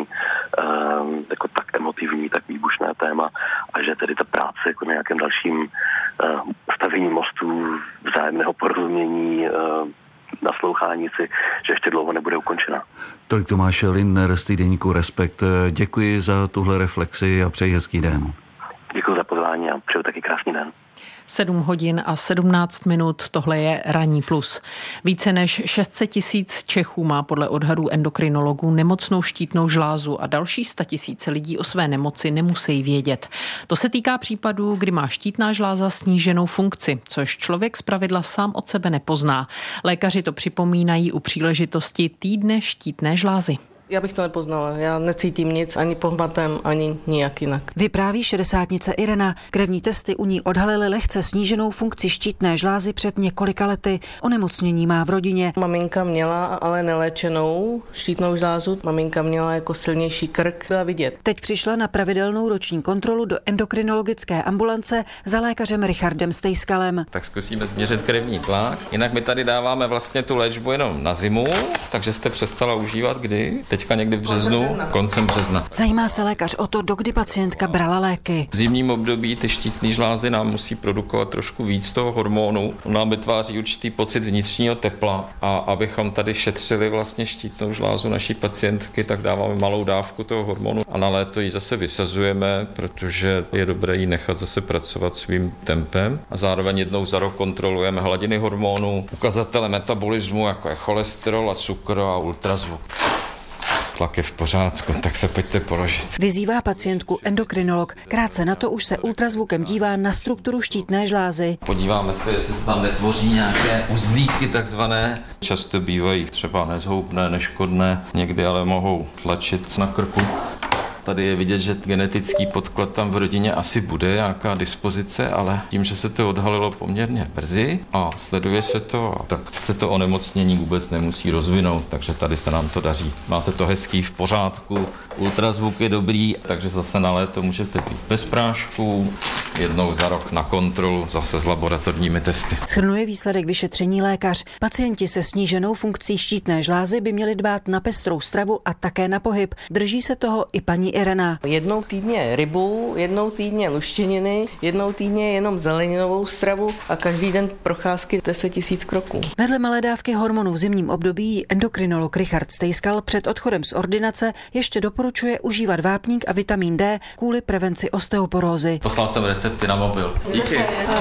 uh, jako tak emotivní, tak výbušné téma a že tedy ta práce jako na nějakém dalším uh, stavění mostů, vzájemného porozumění, uh, naslouchání si, že ještě dlouho nebude ukončena. Tolik Tomáš Lindner z týdeníku Respekt. Děkuji za tuhle reflexi a přeji hezký den. Děkuji za pozvání a přeju taky krásný den. sedm hodin a sedmnáct minut, tohle je Ranní plus. Více než šest set tisíc Čechů má podle odhadů endokrinologů nemocnou štítnou žlázu a další statisíce lidí o své nemoci nemusí vědět. To se týká případů, kdy má štítná žláza sníženou funkci, což člověk zpravidla sám od sebe nepozná. Lékaři to připomínají u příležitosti týdne štítné žlázy. Já bych to nepoznala, já necítím nic ani pohmatem, ani nijak jinak. Vypráví šedesátnice Irena. Krevní testy u ní odhalily lehce sníženou funkci štítné žlázy před několika lety. Onemocnění má v rodině. Maminka měla ale neléčenou štítnou žlázu. Maminka měla jako silnější krk, byla vidět. Teď přišla na pravidelnou roční kontrolu do endokrinologické ambulance za lékařem Richardem Stejskalem. Tak zkusíme změřit krevní tlak. Jinak my tady dáváme vlastně tu léčbu jenom na zimu, takže jste přestala užívat kdy? Teďka někdy v březnu, koncem března. Zajímá se lékař o to, dokdy pacientka brala léky. V zimním období ty štítné žlázy nám musí produkovat trošku víc toho hormonu. On nám vytváří určitý pocit vnitřního tepla a abychom tady šetřili vlastně štítnou žlázu naší pacientky, tak dáváme malou dávku toho hormonu a na léto ji zase vysazujeme, protože je dobré ji nechat zase pracovat svým tempem a zároveň jednou za rok kontrolujeme hladiny hormonů, ukazatele metabolismu, jako je cholesterol a cukr a ultrazvuk. Tlak je v pořádku, tak se pojďte položit. Vyzývá pacientku endokrinolog. Krátce na to už se ultrazvukem dívá na strukturu štítné žlázy. Podíváme se, jestli se tam netvoří nějaké uzlíky takzvané. Často bývají třeba nezhoubné, neškodné, někdy ale mohou tlačit na krku. Tady je vidět, že genetický podklad tam v rodině asi bude, nějaká dispozice, ale tím, že se to odhalilo poměrně brzy a sleduje se to, tak se to onemocnění vůbec nemusí rozvinout, takže tady se nám to daří. Máte to hezký, v pořádku, ultrazvuk je dobrý, takže zase na léto můžete být bez prášků, jednou za rok na kontrolu, zase s laboratorními testy. Shrnuje výsledek vyšetření lékař. Pacienti se sníženou funkcí štítné žlázy by měli dbát na pestrou stravu a také na pohyb. Drží se toho i paní Irena. Jednou týdně rybu, jednou týdně luštěniny, jednou týdně jenom zeleninovou stravu a každý den procházky deset tisíc kroků. Vedle malé dávky hormonů v zimním období endokrinolog Richard Stejskal před odchodem z ordinace ještě doporučuje užívat vápník a vitamin D kvůli prevenci osteoporózy. Poslal jsem recepty na mobil. Díky.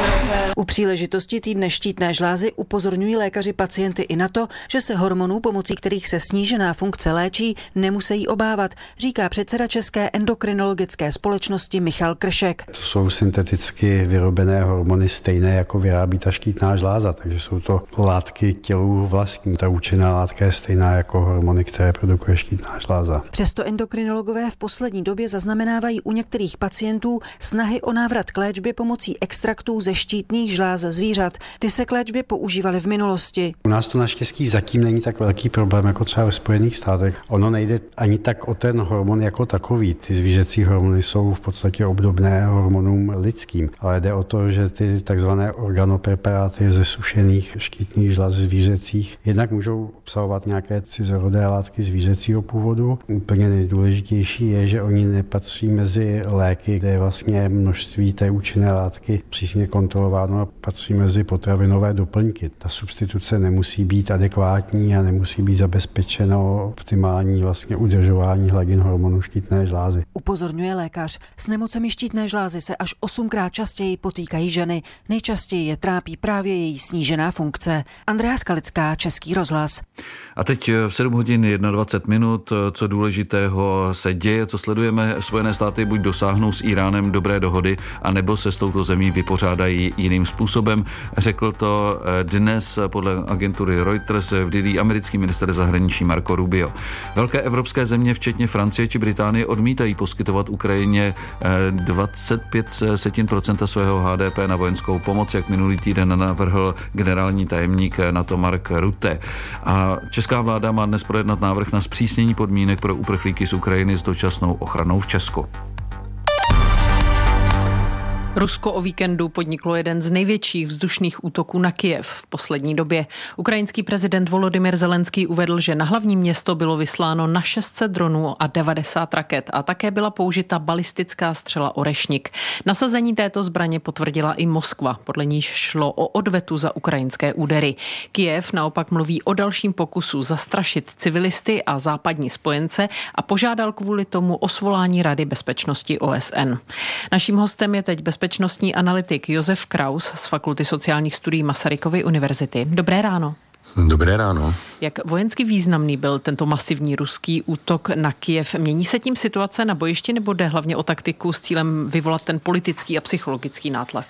U příležitosti týdne štítné žlázy upozorňují lékaři pacienty i na to, že se hormonů, pomocí kterých se snížená funkce léčí, nemusí obávat, říká předseda České endokrinologické společnosti Michal Kršek. To jsou synteticky vyrobené hormony stejné, jako vyrábí ta štítná žláza, takže jsou to látky tělu vlastní. Ta účinná látka je stejná jako hormony, které produkuje štítná žláza. Přesto endokrinologové v poslední době zaznamenávají u některých pacientů snahy o návrat k léčbě pomocí extraktů ze štítných žláz zvířat. Ty se k léčbě používaly v minulosti. U nás to naštěstí zatím není tak velký problém jako třeba ve Spojených státech. Ono nejde ani tak o ten hormon jako takový. Ty zvířecí hormony jsou v podstatě obdobné hormonům lidským, ale jde o to, že ty takzvané organopreparáty ze sušených štítných žláz zvířecích jednak můžou obsahovat nějaké cizorodé látky zvířecího původu. Úplně nejdůležitější je, že oni nepatří mezi léky, kde je vlastně množství té účinné látky přísně kontrolováno, a patří mezi potravinové doplňky. Ta substituce nemusí být adekvátní a nemusí být zabezpečeno optimální vlastně udržování hladin hormonů štítné žlázy. Upozorňuje lékař, s nemocemi štítné žlázy se až osmkrát častěji potýkají ženy. Nejčastěji je trápí právě její snížená funkce. Andrea Skalická, Český rozhlas. A teď v sedm hodin dvacet jedna minut, co důležitého se děje, co sledujeme. Spojené státy buď dosáhnou s Iránem dobré dohody, anebo se s touto zemí vypořádají jiným způsobem. Řekl to dnes podle agentury Reuters v Dillí americký ministr zahraničí Marco Rubio. Velké evropské země, včetně Francie či Británie, odmítají poskytovat Ukrajině dvacet pět procent svého H D P na vojenskou pomoc, jak minulý týden navrhl generální tajemník NATO Mark Rutte. A česká vláda má dnes projednat návrh na zpřísnění podmínek pro uprchlíky z Ukrajiny s dočasnou ochranou v Česku. Rusko o víkendu podniklo jeden z největších vzdušných útoků na Kyjev v poslední době. Ukrajinský prezident Volodymyr Zelenský uvedl, že na hlavní město bylo vysláno na šest set dronů a devadesát raket a také byla použita balistická střela Orešnik. Nasazení této zbraně potvrdila i Moskva, podle níž šlo o odvetu za ukrajinské údery. Kyjev naopak mluví o dalším pokusu zastrašit civilisty a západní spojence a požádal kvůli tomu o svolání Rady bezpečnosti O S N. Naším hostem je teď bez bezpečnostní analytik Josef Kraus z Fakulty sociálních studií Masarykovy univerzity. Dobré ráno. Dobré ráno. Jak vojensky významný byl tento masivní ruský útok na Kyjev? Mění se tím situace na bojišti nebo jde hlavně o taktiku s cílem vyvolat ten politický a psychologický nátlak?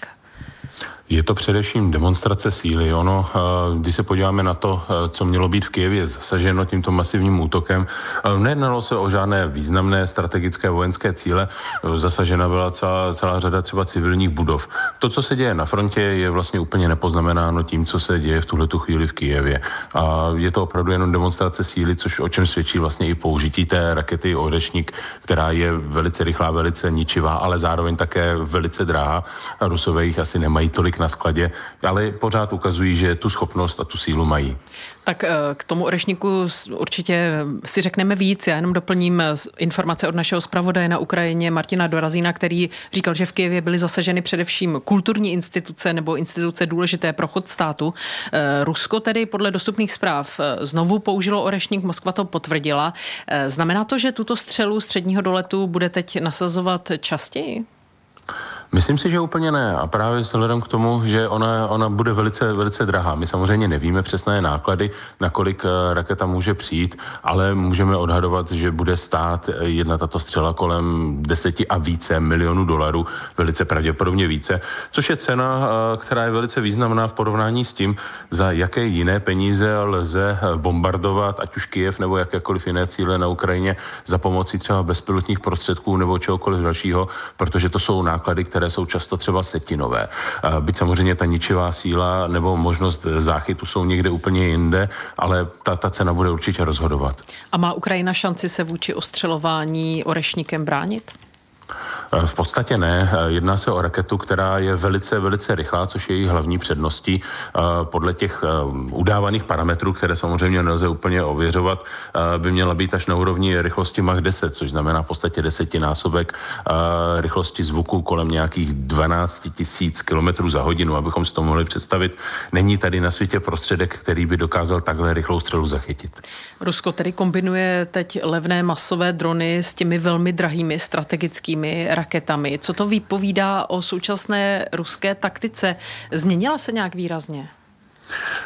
Je to především demonstrace síly. Ono, když se podíváme na to, co mělo být v Kyjevě zasaženo tímto masivním útokem, nejednalo se o žádné významné strategické vojenské cíle. Zasažena byla celá, celá řada třeba civilních budov. To, co se děje na frontě, je vlastně úplně nepoznamenáno tím, co se děje v tuhletu chvíli v Kyjevě. A je to opravdu jenom demonstrace síly, což o čem svědčí vlastně i použití té rakety Orešnik, která je velice rychlá, velice ničivá, ale zároveň také velice drahá. Rusové jich asi nemají tolik na skladě, ale pořád ukazují, že tu schopnost a tu sílu mají. Tak k tomu Orešniku určitě si řekneme víc. Já jenom doplním informace od našeho zpravodaje na Ukrajině Martina Dorazína, který říkal, že v Kyjevě byly zasaženy především kulturní instituce nebo instituce důležité pro chod státu. Rusko tedy podle dostupných zpráv znovu použilo Orešnik, Moskva to potvrdila. Znamená to, že tuto střelu středního doletu bude teď nasazovat častěji? Myslím si, že úplně ne. A právě vzhledem k tomu, že ona, ona bude velice, velice drahá. My samozřejmě nevíme přesné náklady, na kolik raketa může přijít, ale můžeme odhadovat, že bude stát jedna tato střela kolem deseti a více milionů dolarů, velice pravděpodobně více, což je cena, která je velice významná v porovnání s tím, za jaké jiné peníze lze bombardovat, ať už Kyjev nebo jakékoliv jiné cíle na Ukrajině za pomocí třeba bezpilotních prostředků nebo čehokoliv dalšího, protože to jsou náklady, které jsou často třeba setinové. Byť samozřejmě ta ničivá síla nebo možnost záchytu jsou někde úplně jinde, ale ta, ta cena bude určitě rozhodovat. A má Ukrajina šanci se vůči ostřelování Orešnikem bránit? V podstatě ne. Jedná se o raketu, která je velice, velice rychlá, což je její hlavní předností. Podle těch udávaných parametrů, které samozřejmě nelze úplně ověřovat, by měla být až na úrovni rychlosti Mach deset, což znamená v podstatě desetinásobek rychlosti zvuku kolem nějakých dvanáct tisíc kilometrů za hodinu, abychom si to mohli představit. Není tady na světě prostředek, který by dokázal takhle rychlou střelu zachytit. Rusko tedy kombinuje teď levné masové drony s těmi velmi drahými strategickými raketami. Co to vypovídá o současné ruské taktice? Změnila se nějak výrazně?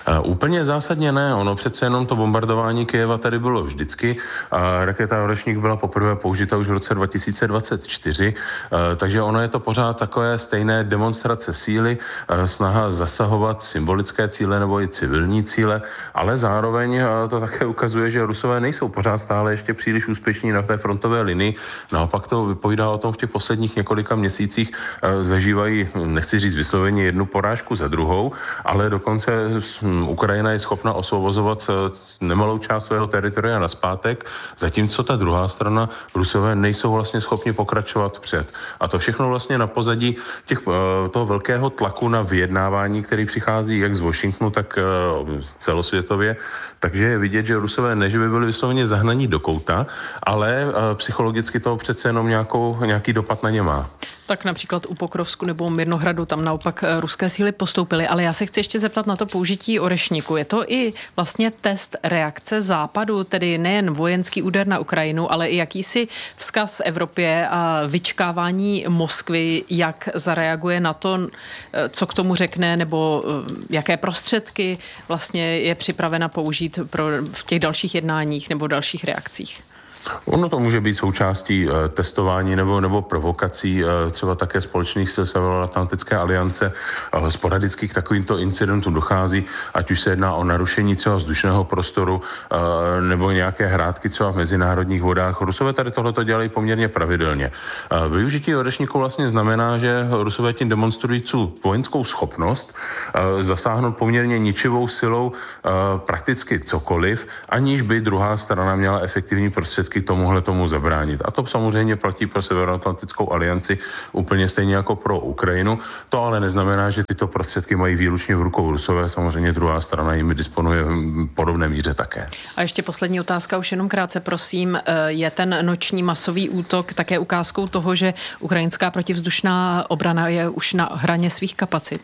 Úplně zásadně ne, ono přece jenom to bombardování Kyjeva tady bylo vždycky a raketa Orešník byla poprvé použita už v roce dva tisíce dvacet čtyři, takže ono je to pořád takové stejné demonstrace síly, snaha zasahovat symbolické cíle nebo i civilní cíle, ale zároveň to také ukazuje, že Rusové nejsou pořád stále ještě příliš úspěšní na té frontové linii. Naopak to vypovídá o tom, v těch posledních několika měsících zažívají, nechci říct vysloveně, jednu porážku za druhou, ale dokonce Ukrajina je schopna osvobozovat nemalou část svého teritoria nazpátek, zatímco ta druhá strana, Rusové, nejsou vlastně schopni pokračovat před. A to všechno vlastně na pozadí těch, toho velkého tlaku na vyjednávání, který přichází jak z Washingtonu, tak celosvětově. Takže je vidět, že Rusové ne, že by byli vysloveně zahnaní do kouta, ale psychologicky to přece jenom nějakou, nějaký dopad na ně má. Tak například u Pokrovsku nebo Mirnohradu tam naopak ruské síly postoupily, ale já se chci ještě zeptat na to použití Orešníku. Je to i vlastně test reakce Západu, tedy nejen vojenský úder na Ukrajinu, ale i jakýsi vzkaz Evropě a vyčkávání Moskvy, jak zareaguje na to, co k tomu řekne, nebo jaké prostředky vlastně je připravena použít pro, v těch dalších jednáních nebo dalších reakcích? Ono to může být součástí e, testování nebo, nebo provokací e, třeba také společných sil Severoatlantické aliance. E, sporadicky k takovýmto incidentům dochází, ať už se jedná o narušení třeba vzdušného prostoru e, nebo nějaké hrátky třeba v mezinárodních vodách. Rusové tady tohleto dělají poměrně pravidelně. E, využití Orešníku vlastně znamená, že Rusové tím demonstrují tu vojenskou schopnost e, zasáhnout poměrně ničivou silou e, prakticky cokoliv, aniž by druhá strana měla efektivní prostředky tomuhle tomu zabránit. A to samozřejmě platí pro Severoatlantickou alianci úplně stejně jako pro Ukrajinu. To ale neznamená, že tyto prostředky mají výlučně v rukou Rusové. Samozřejmě druhá strana jimi disponuje v podobné míře také. A ještě poslední otázka, už jenom krátce, prosím. Je ten noční masový útok také ukázkou toho, že ukrajinská protivzdušná obrana je už na hraně svých kapacit?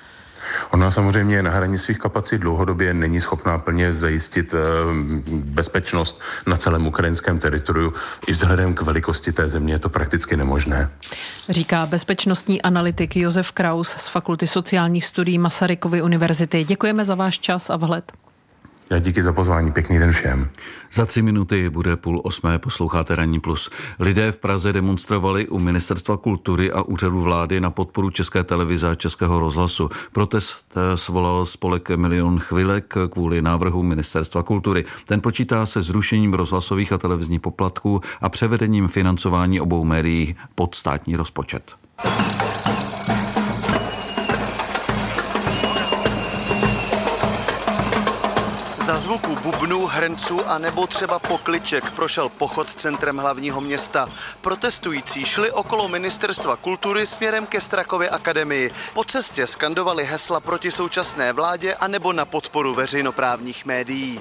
Ona samozřejmě na hraně svých kapacit dlouhodobě není schopná plně zajistit bezpečnost na celém ukrajinském teritoriu. I vzhledem k velikosti té země je to prakticky nemožné. Říká bezpečnostní analytik Josef Kraus z Fakulty sociálních studií Masarykovy univerzity. Děkujeme za váš čas a vhled. Já díky za pozvání, pěkný den všem. Za tři minuty bude půl osmé, posloucháte Ranní plus. Lidé v Praze demonstrovali u Ministerstva kultury a úřadu vlády na podporu České televize a Českého rozhlasu. Protest svolal spolek Milion chvilek kvůli návrhu Ministerstva kultury. Ten počítá se zrušením rozhlasových a televizních poplatků a převedením financování obou médií pod státní rozpočet. Za zvuku bubnů, hrnců a nebo třeba pokliček prošel pochod centrem hlavního města. Protestující šli okolo Ministerstva kultury směrem ke Strakově akademii. Po cestě skandovali hesla proti současné vládě a nebo na podporu veřejnoprávních médií.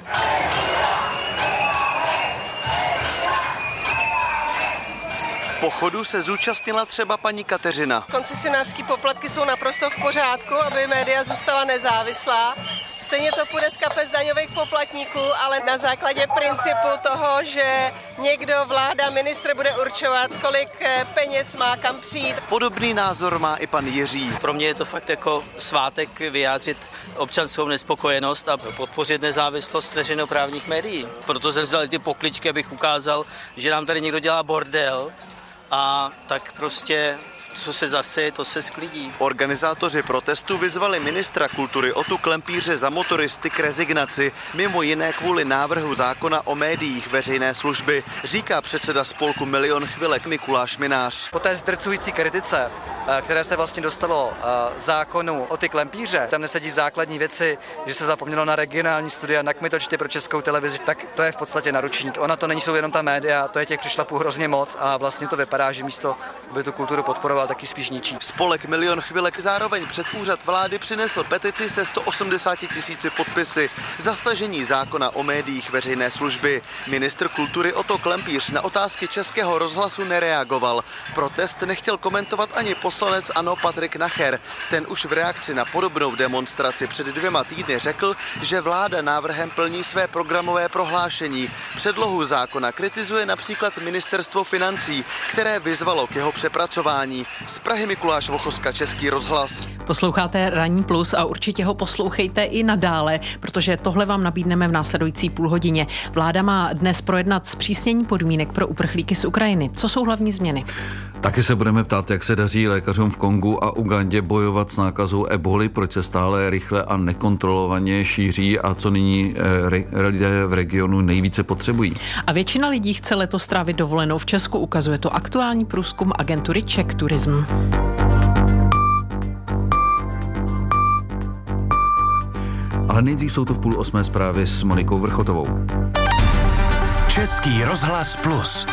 Pochodu se zúčastnila třeba paní Kateřina. Koncesionářské poplatky jsou naprosto v pořádku, aby média zůstala nezávislá. Stejně to půjde z kapes daňových poplatníků, ale na základě principu toho, že někdo, vláda, ministr bude určovat, kolik peněz má kam přijít. Podobný názor má i pan Jiří. Pro mě je to fakt jako svátek vyjádřit občanskou nespokojenost a podpořit nezávislost veřejnoprávních médií. Proto jsem vzal ty pokličky, abych ukázal, že nám tady někdo dělá bordel a tak prostě co se zase, to se sklidí. Organizátoři protestu vyzvali ministra kultury Otu Klempíře za motoristy k rezignaci, mimo jiné kvůli návrhu zákona o médiích veřejné služby, říká předseda spolku Milion chvilek Mikuláš Minář. Po té zdrcující kritice, které se vlastně dostalo zákonu Oty Klempíře, tam nesedí základní věci, že se zapomnělo na regionální studia, na kmitočty pro Českou televizi, tak to je v podstatě naručník. Ona to nejsou jenom ta média, to je těch přišlapů hrozně moc a vlastně to vypadá, že místo by tu kulturu podporoval, taky spíš ničí. Spolek Milion chvilek zároveň před úřad vlády přinesl petici se sto osmdesáti tisíci podpisy za stažení zákona o médiích veřejné služby. Ministr kultury Oto Klempíř na otázky Českého rozhlasu nereagoval. Protest nechtěl komentovat ani poslanec ANO Patrik Nacher. Ten už v reakci na podobnou demonstraci před dvěma týdny řekl, že vláda návrhem plní své programové prohlášení. Předlohu zákona kritizuje například Ministerstvo financí, které vyzvalo k jeho přepracování. Z Prahy Mikuláš Vochoska, Český rozhlas. Posloucháte Ranní plus a určitě ho poslouchejte i nadále, protože tohle vám nabídneme v následující půlhodině. Vláda má dnes projednat zpřísnění podmínek pro uprchlíky z Ukrajiny. Co jsou hlavní změny? Taky se budeme ptát, jak se daří lékařům v Kongu a Ugandě bojovat s nákazou eboli, proč se stále rychle a nekontrolovaně šíří a co nyní re- lidé v regionu nejvíce potřebují. A většina lidí chce letos strávit dovolenou v Česku, ukazuje to aktuální průzkum agentury Czech Tourism. Ale nejdřív jsou to v půl osmé zprávy s Monikou Vrchotovou. Český rozhlas plus.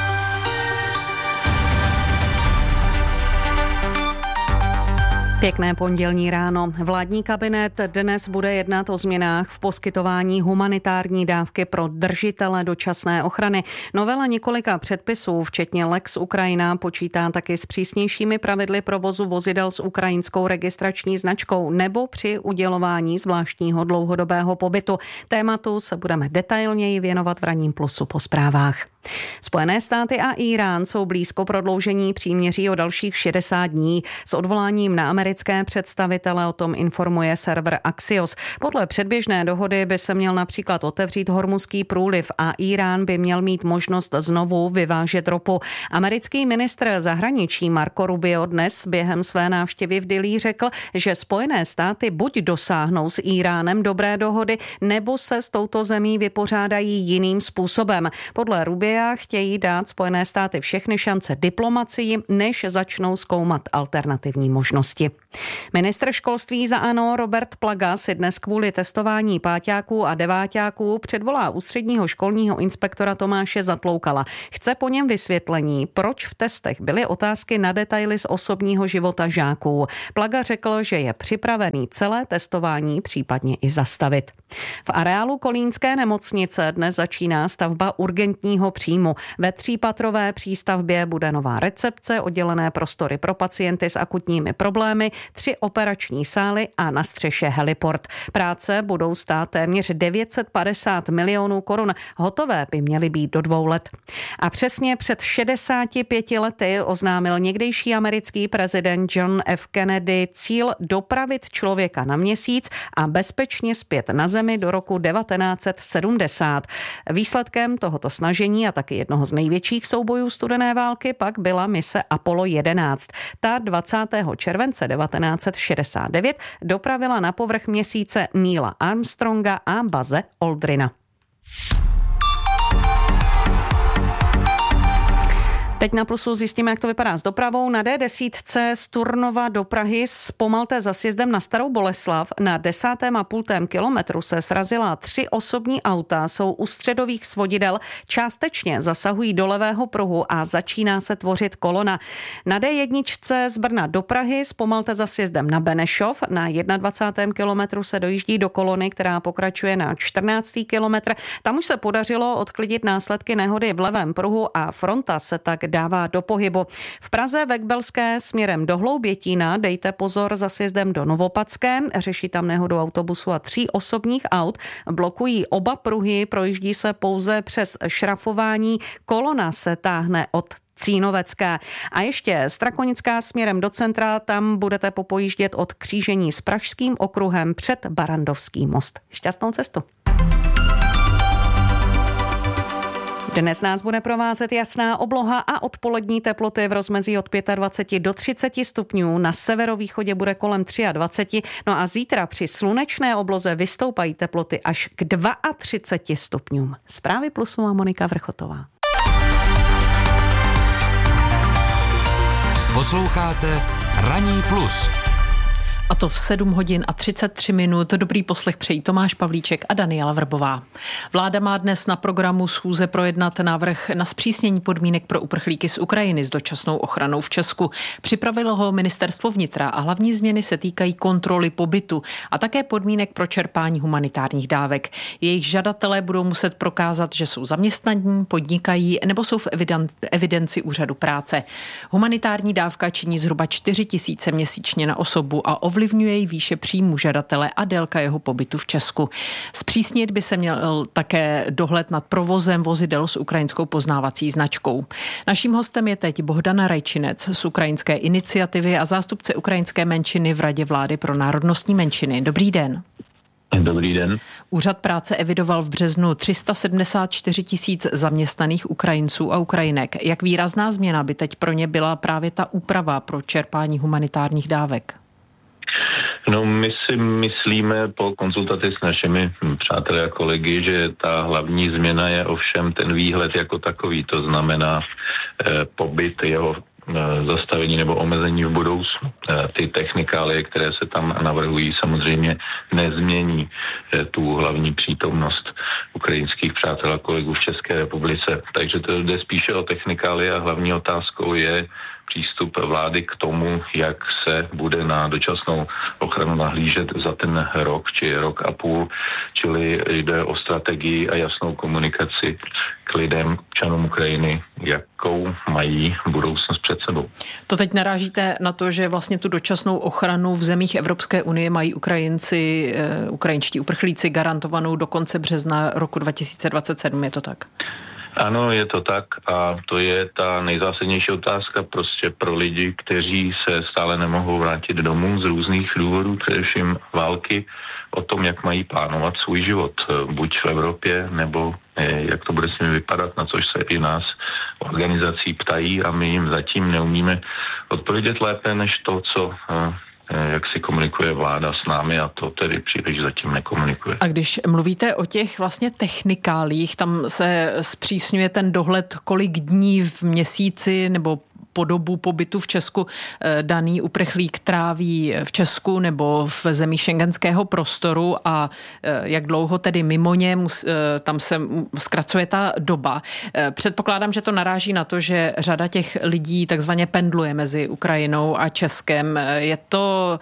Pěkné pondělní ráno. Vládní kabinet dnes bude jednat o změnách v poskytování humanitární dávky pro držitele dočasné ochrany. Novela několika předpisů, včetně Lex Ukrajina, počítá taky s přísnějšími pravidly provozu vozidel s ukrajinskou registrační značkou nebo při udělování zvláštního dlouhodobého pobytu. Tématu se budeme detailněji věnovat v Ranním plusu po zprávách. Spojené státy a Írán jsou blízko prodloužení příměří o dalších šedesát dní. S odvoláním na americké představitele o tom informuje server Axios. Podle předběžné dohody by se měl například otevřít Hormuzský průliv a Írán by měl mít možnost znovu vyvážet ropu. Americký ministr zahraničí Marco Rubio dnes během své návštěvy v Dillí řekl, že Spojené státy buď dosáhnou s Íránem dobré dohody, nebo se s touto zemí vypořádají jiným způsobem. Podle Rubia chtějí dát Spojené státy všechny šance diplomacii, než začnou zkoumat alternativní možnosti. Ministr školství za ANO Robert Plaga si dnes kvůli testování páťáků a deváťáků předvolá ústředního školního inspektora Tomáše Zatloukala. Chce po něm vysvětlení, proč v testech byly otázky na detaily z osobního života žáků. Plaga řekl, že je připravený celé testování případně i zastavit. V areálu Kolínské nemocnice dnes začíná stavba urgentního příjmu. Ve třípatrové přístavbě bude nová recepce, oddělené prostory pro pacienty s akutními problémy, tři operační sály a na střeše heliport. Práce budou stát téměř devět set padesát milionů korun. Hotové by měly být do dvou let. A přesně před šedesáti pěti lety oznámil někdejší americký prezident John F. Kennedy cíl dopravit člověka na Měsíc a bezpečně zpět na Zemi do roku devatenáct set sedmdesát. Výsledkem tohoto snažení a taky jednoho z největších soubojů studené války pak byla mise Apollo jedenáct. Ta dvacátého července devatenáct set šedesát devět dopravila na povrch Měsíce Neila Armstronga a Buzze Aldrina. Teď na plusu zjistíme, jak to vypadá s dopravou. Na D deset z Turnova do Prahy zpomalte za sjezdem na Starou Boleslav. Na desátém a půltém kilometru se srazila tři osobní auta, jsou u středových svodidel, částečně zasahují do levého pruhu a začíná se tvořit kolona. Na D jedna z Brna do Prahy zpomalte za sjezdem na Benešov. Na dvacátém prvním kilometru se dojíždí do kolony, která pokračuje na čtrnáctý kilometr. Tam už se podařilo odklidit následky nehody v levém pruhu a fronta se tak dává do pohybu. V Praze ve Kbelské směrem do Hloubětína dejte pozor za sjezdem do Novopadské. Řeší tam nehodu autobusu a tří osobních aut. Blokují oba pruhy, projíždí se pouze přes šrafování. Kolona se táhne od Cínovecké. A ještě Strakonická směrem do centra, tam budete popojíždět od křížení s Pražským okruhem před Barandovský most. Šťastnou cestu. Dnes nás bude provázet jasná obloha a odpolední teploty v rozmezí od dvacet pět do třiceti stupňů. Na severovýchodě bude kolem dvacet tři. No a zítra při slunečné obloze vystoupají teploty až k třiceti dvou stupňům. Zprávy plusu a Monika Vrchotová. Posloucháte Ranní plus. A to v sedm hodin a třicet tři minut. Dobrý poslech přejí Tomáš Pavlíček a Daniela Vrbová. Vláda má dnes na programu schůze projednat návrh na zpřísnění podmínek pro uprchlíky z Ukrajiny s dočasnou ochranou v Česku. Připravilo ho ministerstvo vnitra a hlavní změny se týkají kontroly pobytu a také podmínek pro čerpání humanitárních dávek. Jejich žadatelé budou muset prokázat, že jsou zaměstnaní, podnikají nebo jsou v evidenci úřadu práce. Humanitární dávka činí zhruba čtyři tisíce měsíčně na osobu a ovlivňuje ovlivňuje i výše příjmu žadatele a délka jeho pobytu v Česku. Zpřísnit by se měl také dohled nad provozem vozidel s ukrajinskou poznávací značkou. Naším hostem je teď Bohdan Rajčinec z Ukrajinské iniciativy a zástupce ukrajinské menšiny v Radě vlády pro národnostní menšiny. Dobrý den. Dobrý den. Úřad práce evidoval v březnu tři sta sedmdesát čtyři tisíc zaměstnaných Ukrajinců a Ukrajinek. Jak výrazná změna by teď pro ně byla právě ta úprava pro čerpání humanitárních dávek? No, my si myslíme po konzultaci s našimi přáteli a kolegy, že ta hlavní změna je ovšem ten výhled jako takový, to znamená eh, pobyt jeho zastavení nebo omezení v budoucnu. Ty technikálie, které se tam navrhují, samozřejmě nezmění tu hlavní přítomnost ukrajinských přátel a kolegů v České republice. Takže to jde spíše o technikálie a hlavní otázkou je přístup vlády k tomu, jak se bude na dočasnou ochranu nahlížet za ten rok či rok a půl, čili jde o strategii a jasnou komunikaci k lidem, občanům Ukrajiny, jakou mají budoucnost před sebou. To teď narážíte na to, že vlastně tu dočasnou ochranu v zemích Evropské unie mají Ukrajinci, ukrajinští uprchlíci garantovanou do konce března roku dva tisíce dvacet sedm, je to tak? Ano, je to tak a to je ta nejzásadnější otázka prostě pro lidi, kteří se stále nemohou vrátit domů z různých důvodů, především války, o tom, jak mají plánovat svůj život, buď v Evropě, nebo jak to bude s nimi vypadat, na což se i nás organizací ptají a my jim zatím neumíme odpovědět lépe než to, co jak si komunikuje vláda s námi a to tedy příliš zatím nekomunikuje. A když mluvíte o těch vlastně technikálích, tam se zpřísňuje ten dohled, kolik dní v měsíci nebo po dobu pobytu v Česku daný uprchlík tráví v Česku nebo v zemí šengenského prostoru a jak dlouho tedy mimo ně tam se zkracuje ta doba. Předpokládám, že to naráží na to, že řada těch lidí takzvaně pendluje mezi Ukrajinou a Českem. Je to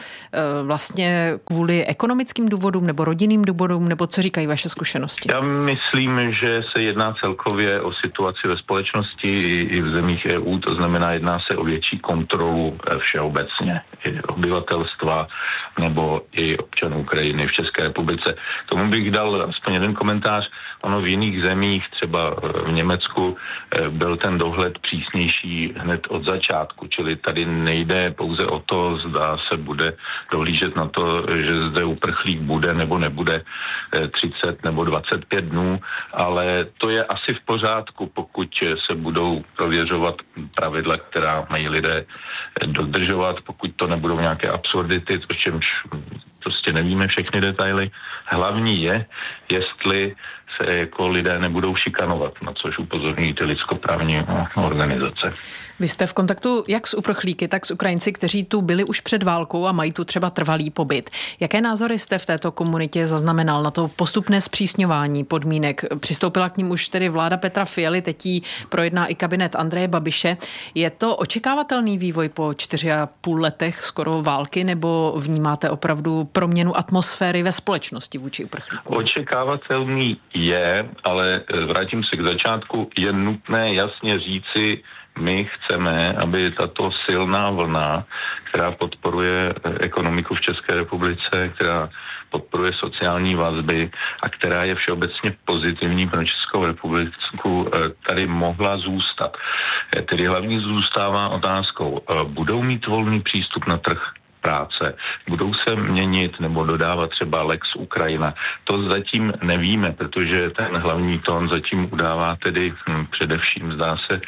vlastně kvůli ekonomickým důvodům nebo rodinným důvodům, nebo co říkají vaše zkušenosti? Já myslím, že se jedná celkově o situaci ve společnosti i v zemích E U, to znamená, jedná se o větší kontrolu všeobecně i obyvatelstva nebo i občanů Ukrajiny v České republice. K tomu bych dal aspoň jeden komentář. Ono v jiných zemích, třeba v Německu, byl ten dohled přísnější hned od začátku, čili tady nejde pouze o to, zda se bude dohlížet na to, že zde uprchlík bude nebo nebude třicet nebo dvacet pět dnů, ale to je asi v pořádku, pokud se budou prověřovat pravidla, která mají lidé dodržovat, pokud to nebudou nějaké absurdity, o čemž prostě nevíme všechny detaily. Hlavní je, jestli se jako lidé nebudou šikanovat, na což upozorňují ty lidskoprávní organizace. Vy jste v kontaktu jak s uprchlíky, tak s Ukrajinci, kteří tu byli už před válkou a mají tu třeba trvalý pobyt. Jaké názory jste v této komunitě zaznamenal na to postupné zpřísňování podmínek? Přistoupila k ním už tedy vláda Petra Fialy, teď jí projedná i kabinet Andreje Babiše. Je to očekávatelný vývoj po čtyři a půl letech skoro války, nebo vnímáte opravdu proměnu atmosféry ve společnosti vůči uprchlíkům? Očekávatelný je, ale vrátím se k začátku, je nutné jasně říci, my chceme, aby tato silná vlna, která podporuje ekonomiku v České republice, která podporuje sociální vazby a která je všeobecně pozitivní pro Českou republiku, tady mohla zůstat. Tedy hlavní zůstává otázkou, budou mít volný přístup na trh práce, budou se měnit nebo dodávat třeba Lex Ukrajina. To zatím nevíme, protože ten hlavní tón zatím udává tedy hm, především, zdá se,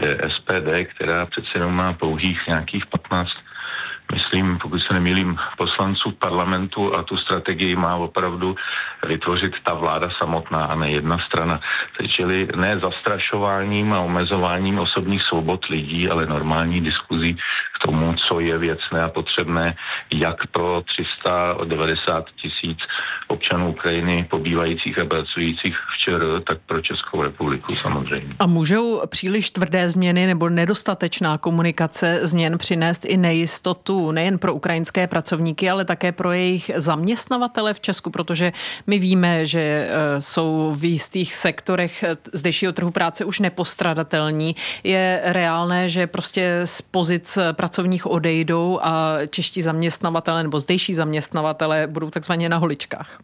S P D, která přece jenom má pouhých nějakých patnáct, myslím, pokud se nemýlím, poslanců parlamentu a tu strategii má opravdu vytvořit ta vláda samotná a ne jedna strana. Čili ne zastrašováním a omezováním osobních svobod lidí, ale normální diskuzí k tomu, co je věcné a potřebné, jak pro tři sta devadesát tisíc občanů Ukrajiny pobývajících a pracujících v ČR, tak pro Českou republiku samozřejmě. A můžou příliš tvrdé změny nebo nedostatečná komunikace změn přinést i nejistotu nejen pro ukrajinské pracovníky, ale také pro jejich zaměstnavatele v Česku, protože my víme, že jsou v jistých sektorech zdejšího trhu práce už nepostradatelní. Je reálné, že prostě z pozic pracovníků pracovních odejdou a čeští zaměstnavatele nebo zdejší zaměstnavatele budou takzvaně na holičkách?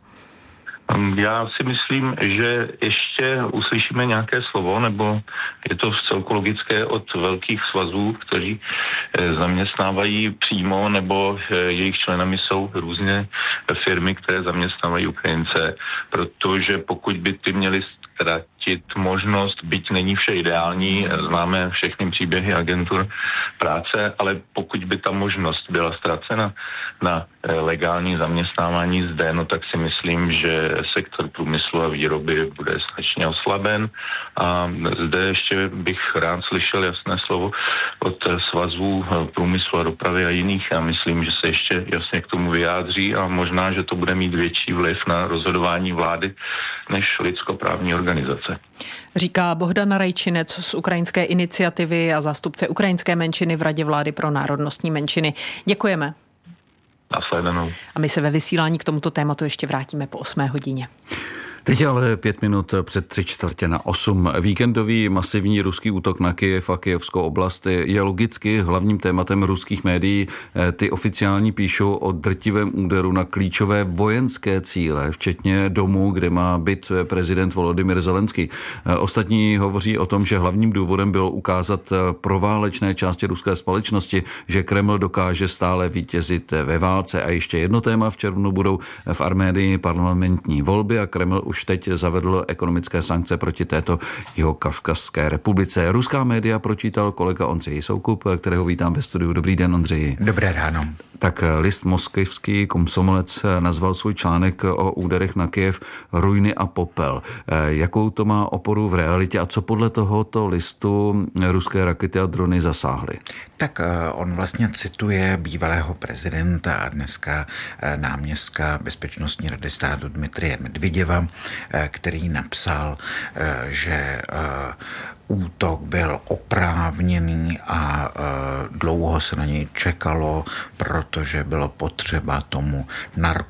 Já si myslím, že ještě uslyšíme nějaké slovo, nebo je to vcelku logické od velkých svazů, kteří zaměstnávají přímo, nebo jejich členami jsou různé firmy, které zaměstnávají Ukrajince, protože pokud by ty měli ztratit možnost, byť není vše ideální, známe všechny příběhy agentur práce, ale pokud by ta možnost byla ztracena na legální zaměstnávání zde, no tak si myslím, že sektor průmyslu a výroby bude značně oslaben a zde ještě bych rád slyšel jasné slovo od svazů průmyslu a dopravy a jiných. Já myslím, že se ještě jasně k tomu vyjádří a možná, že to bude mít větší vliv na rozhodování vlády než lidskoprávní organizace. Říká Bohdan Rajčinec z Ukrajinské iniciativy a zástupce ukrajinské menšiny v Radě vlády pro národnostní menšiny. Děkujeme. Nasledanou. A my se ve vysílání k tomuto tématu ještě vrátíme po osmé hodině. Teď ale pět minut před tři čtvrtě na osm. Víkendový masivní ruský útok na Kyjev a kyjevskou oblast je logicky hlavním tématem ruských médií. Ty oficiální píšou o drtivém úderu na klíčové vojenské cíle, včetně domu, kde má být prezident Volodymyr Zelenský. Ostatní hovoří o tom, že hlavním důvodem bylo ukázat proválečné části ruské společnosti, že Kreml dokáže stále vítězit ve válce. A ještě jedno téma, v červnu budou v Arménii parlamentní volby a Kreml už teď zavedl ekonomické sankce proti této Jihokavkazské republice. Ruská média pročítal kolega Ondřej Soukup, kterého vítám ve studiu. Dobrý den, Ondřeji. Dobré ráno. Tak list moskevský Komsomolec nazval svůj článek o úderech na Kyjev Ruiny a popel. Jakou to má oporu v realitě a co podle tohoto listu ruské rakety a drony zasáhly? Tak on vlastně cituje bývalého prezidenta a dneska náměstka Bezpečnostní rady státu Dmitrije Medvěděva, který napsal, že útok byl oprávněný a dlouho se na něj čekalo, protože bylo potřeba tomu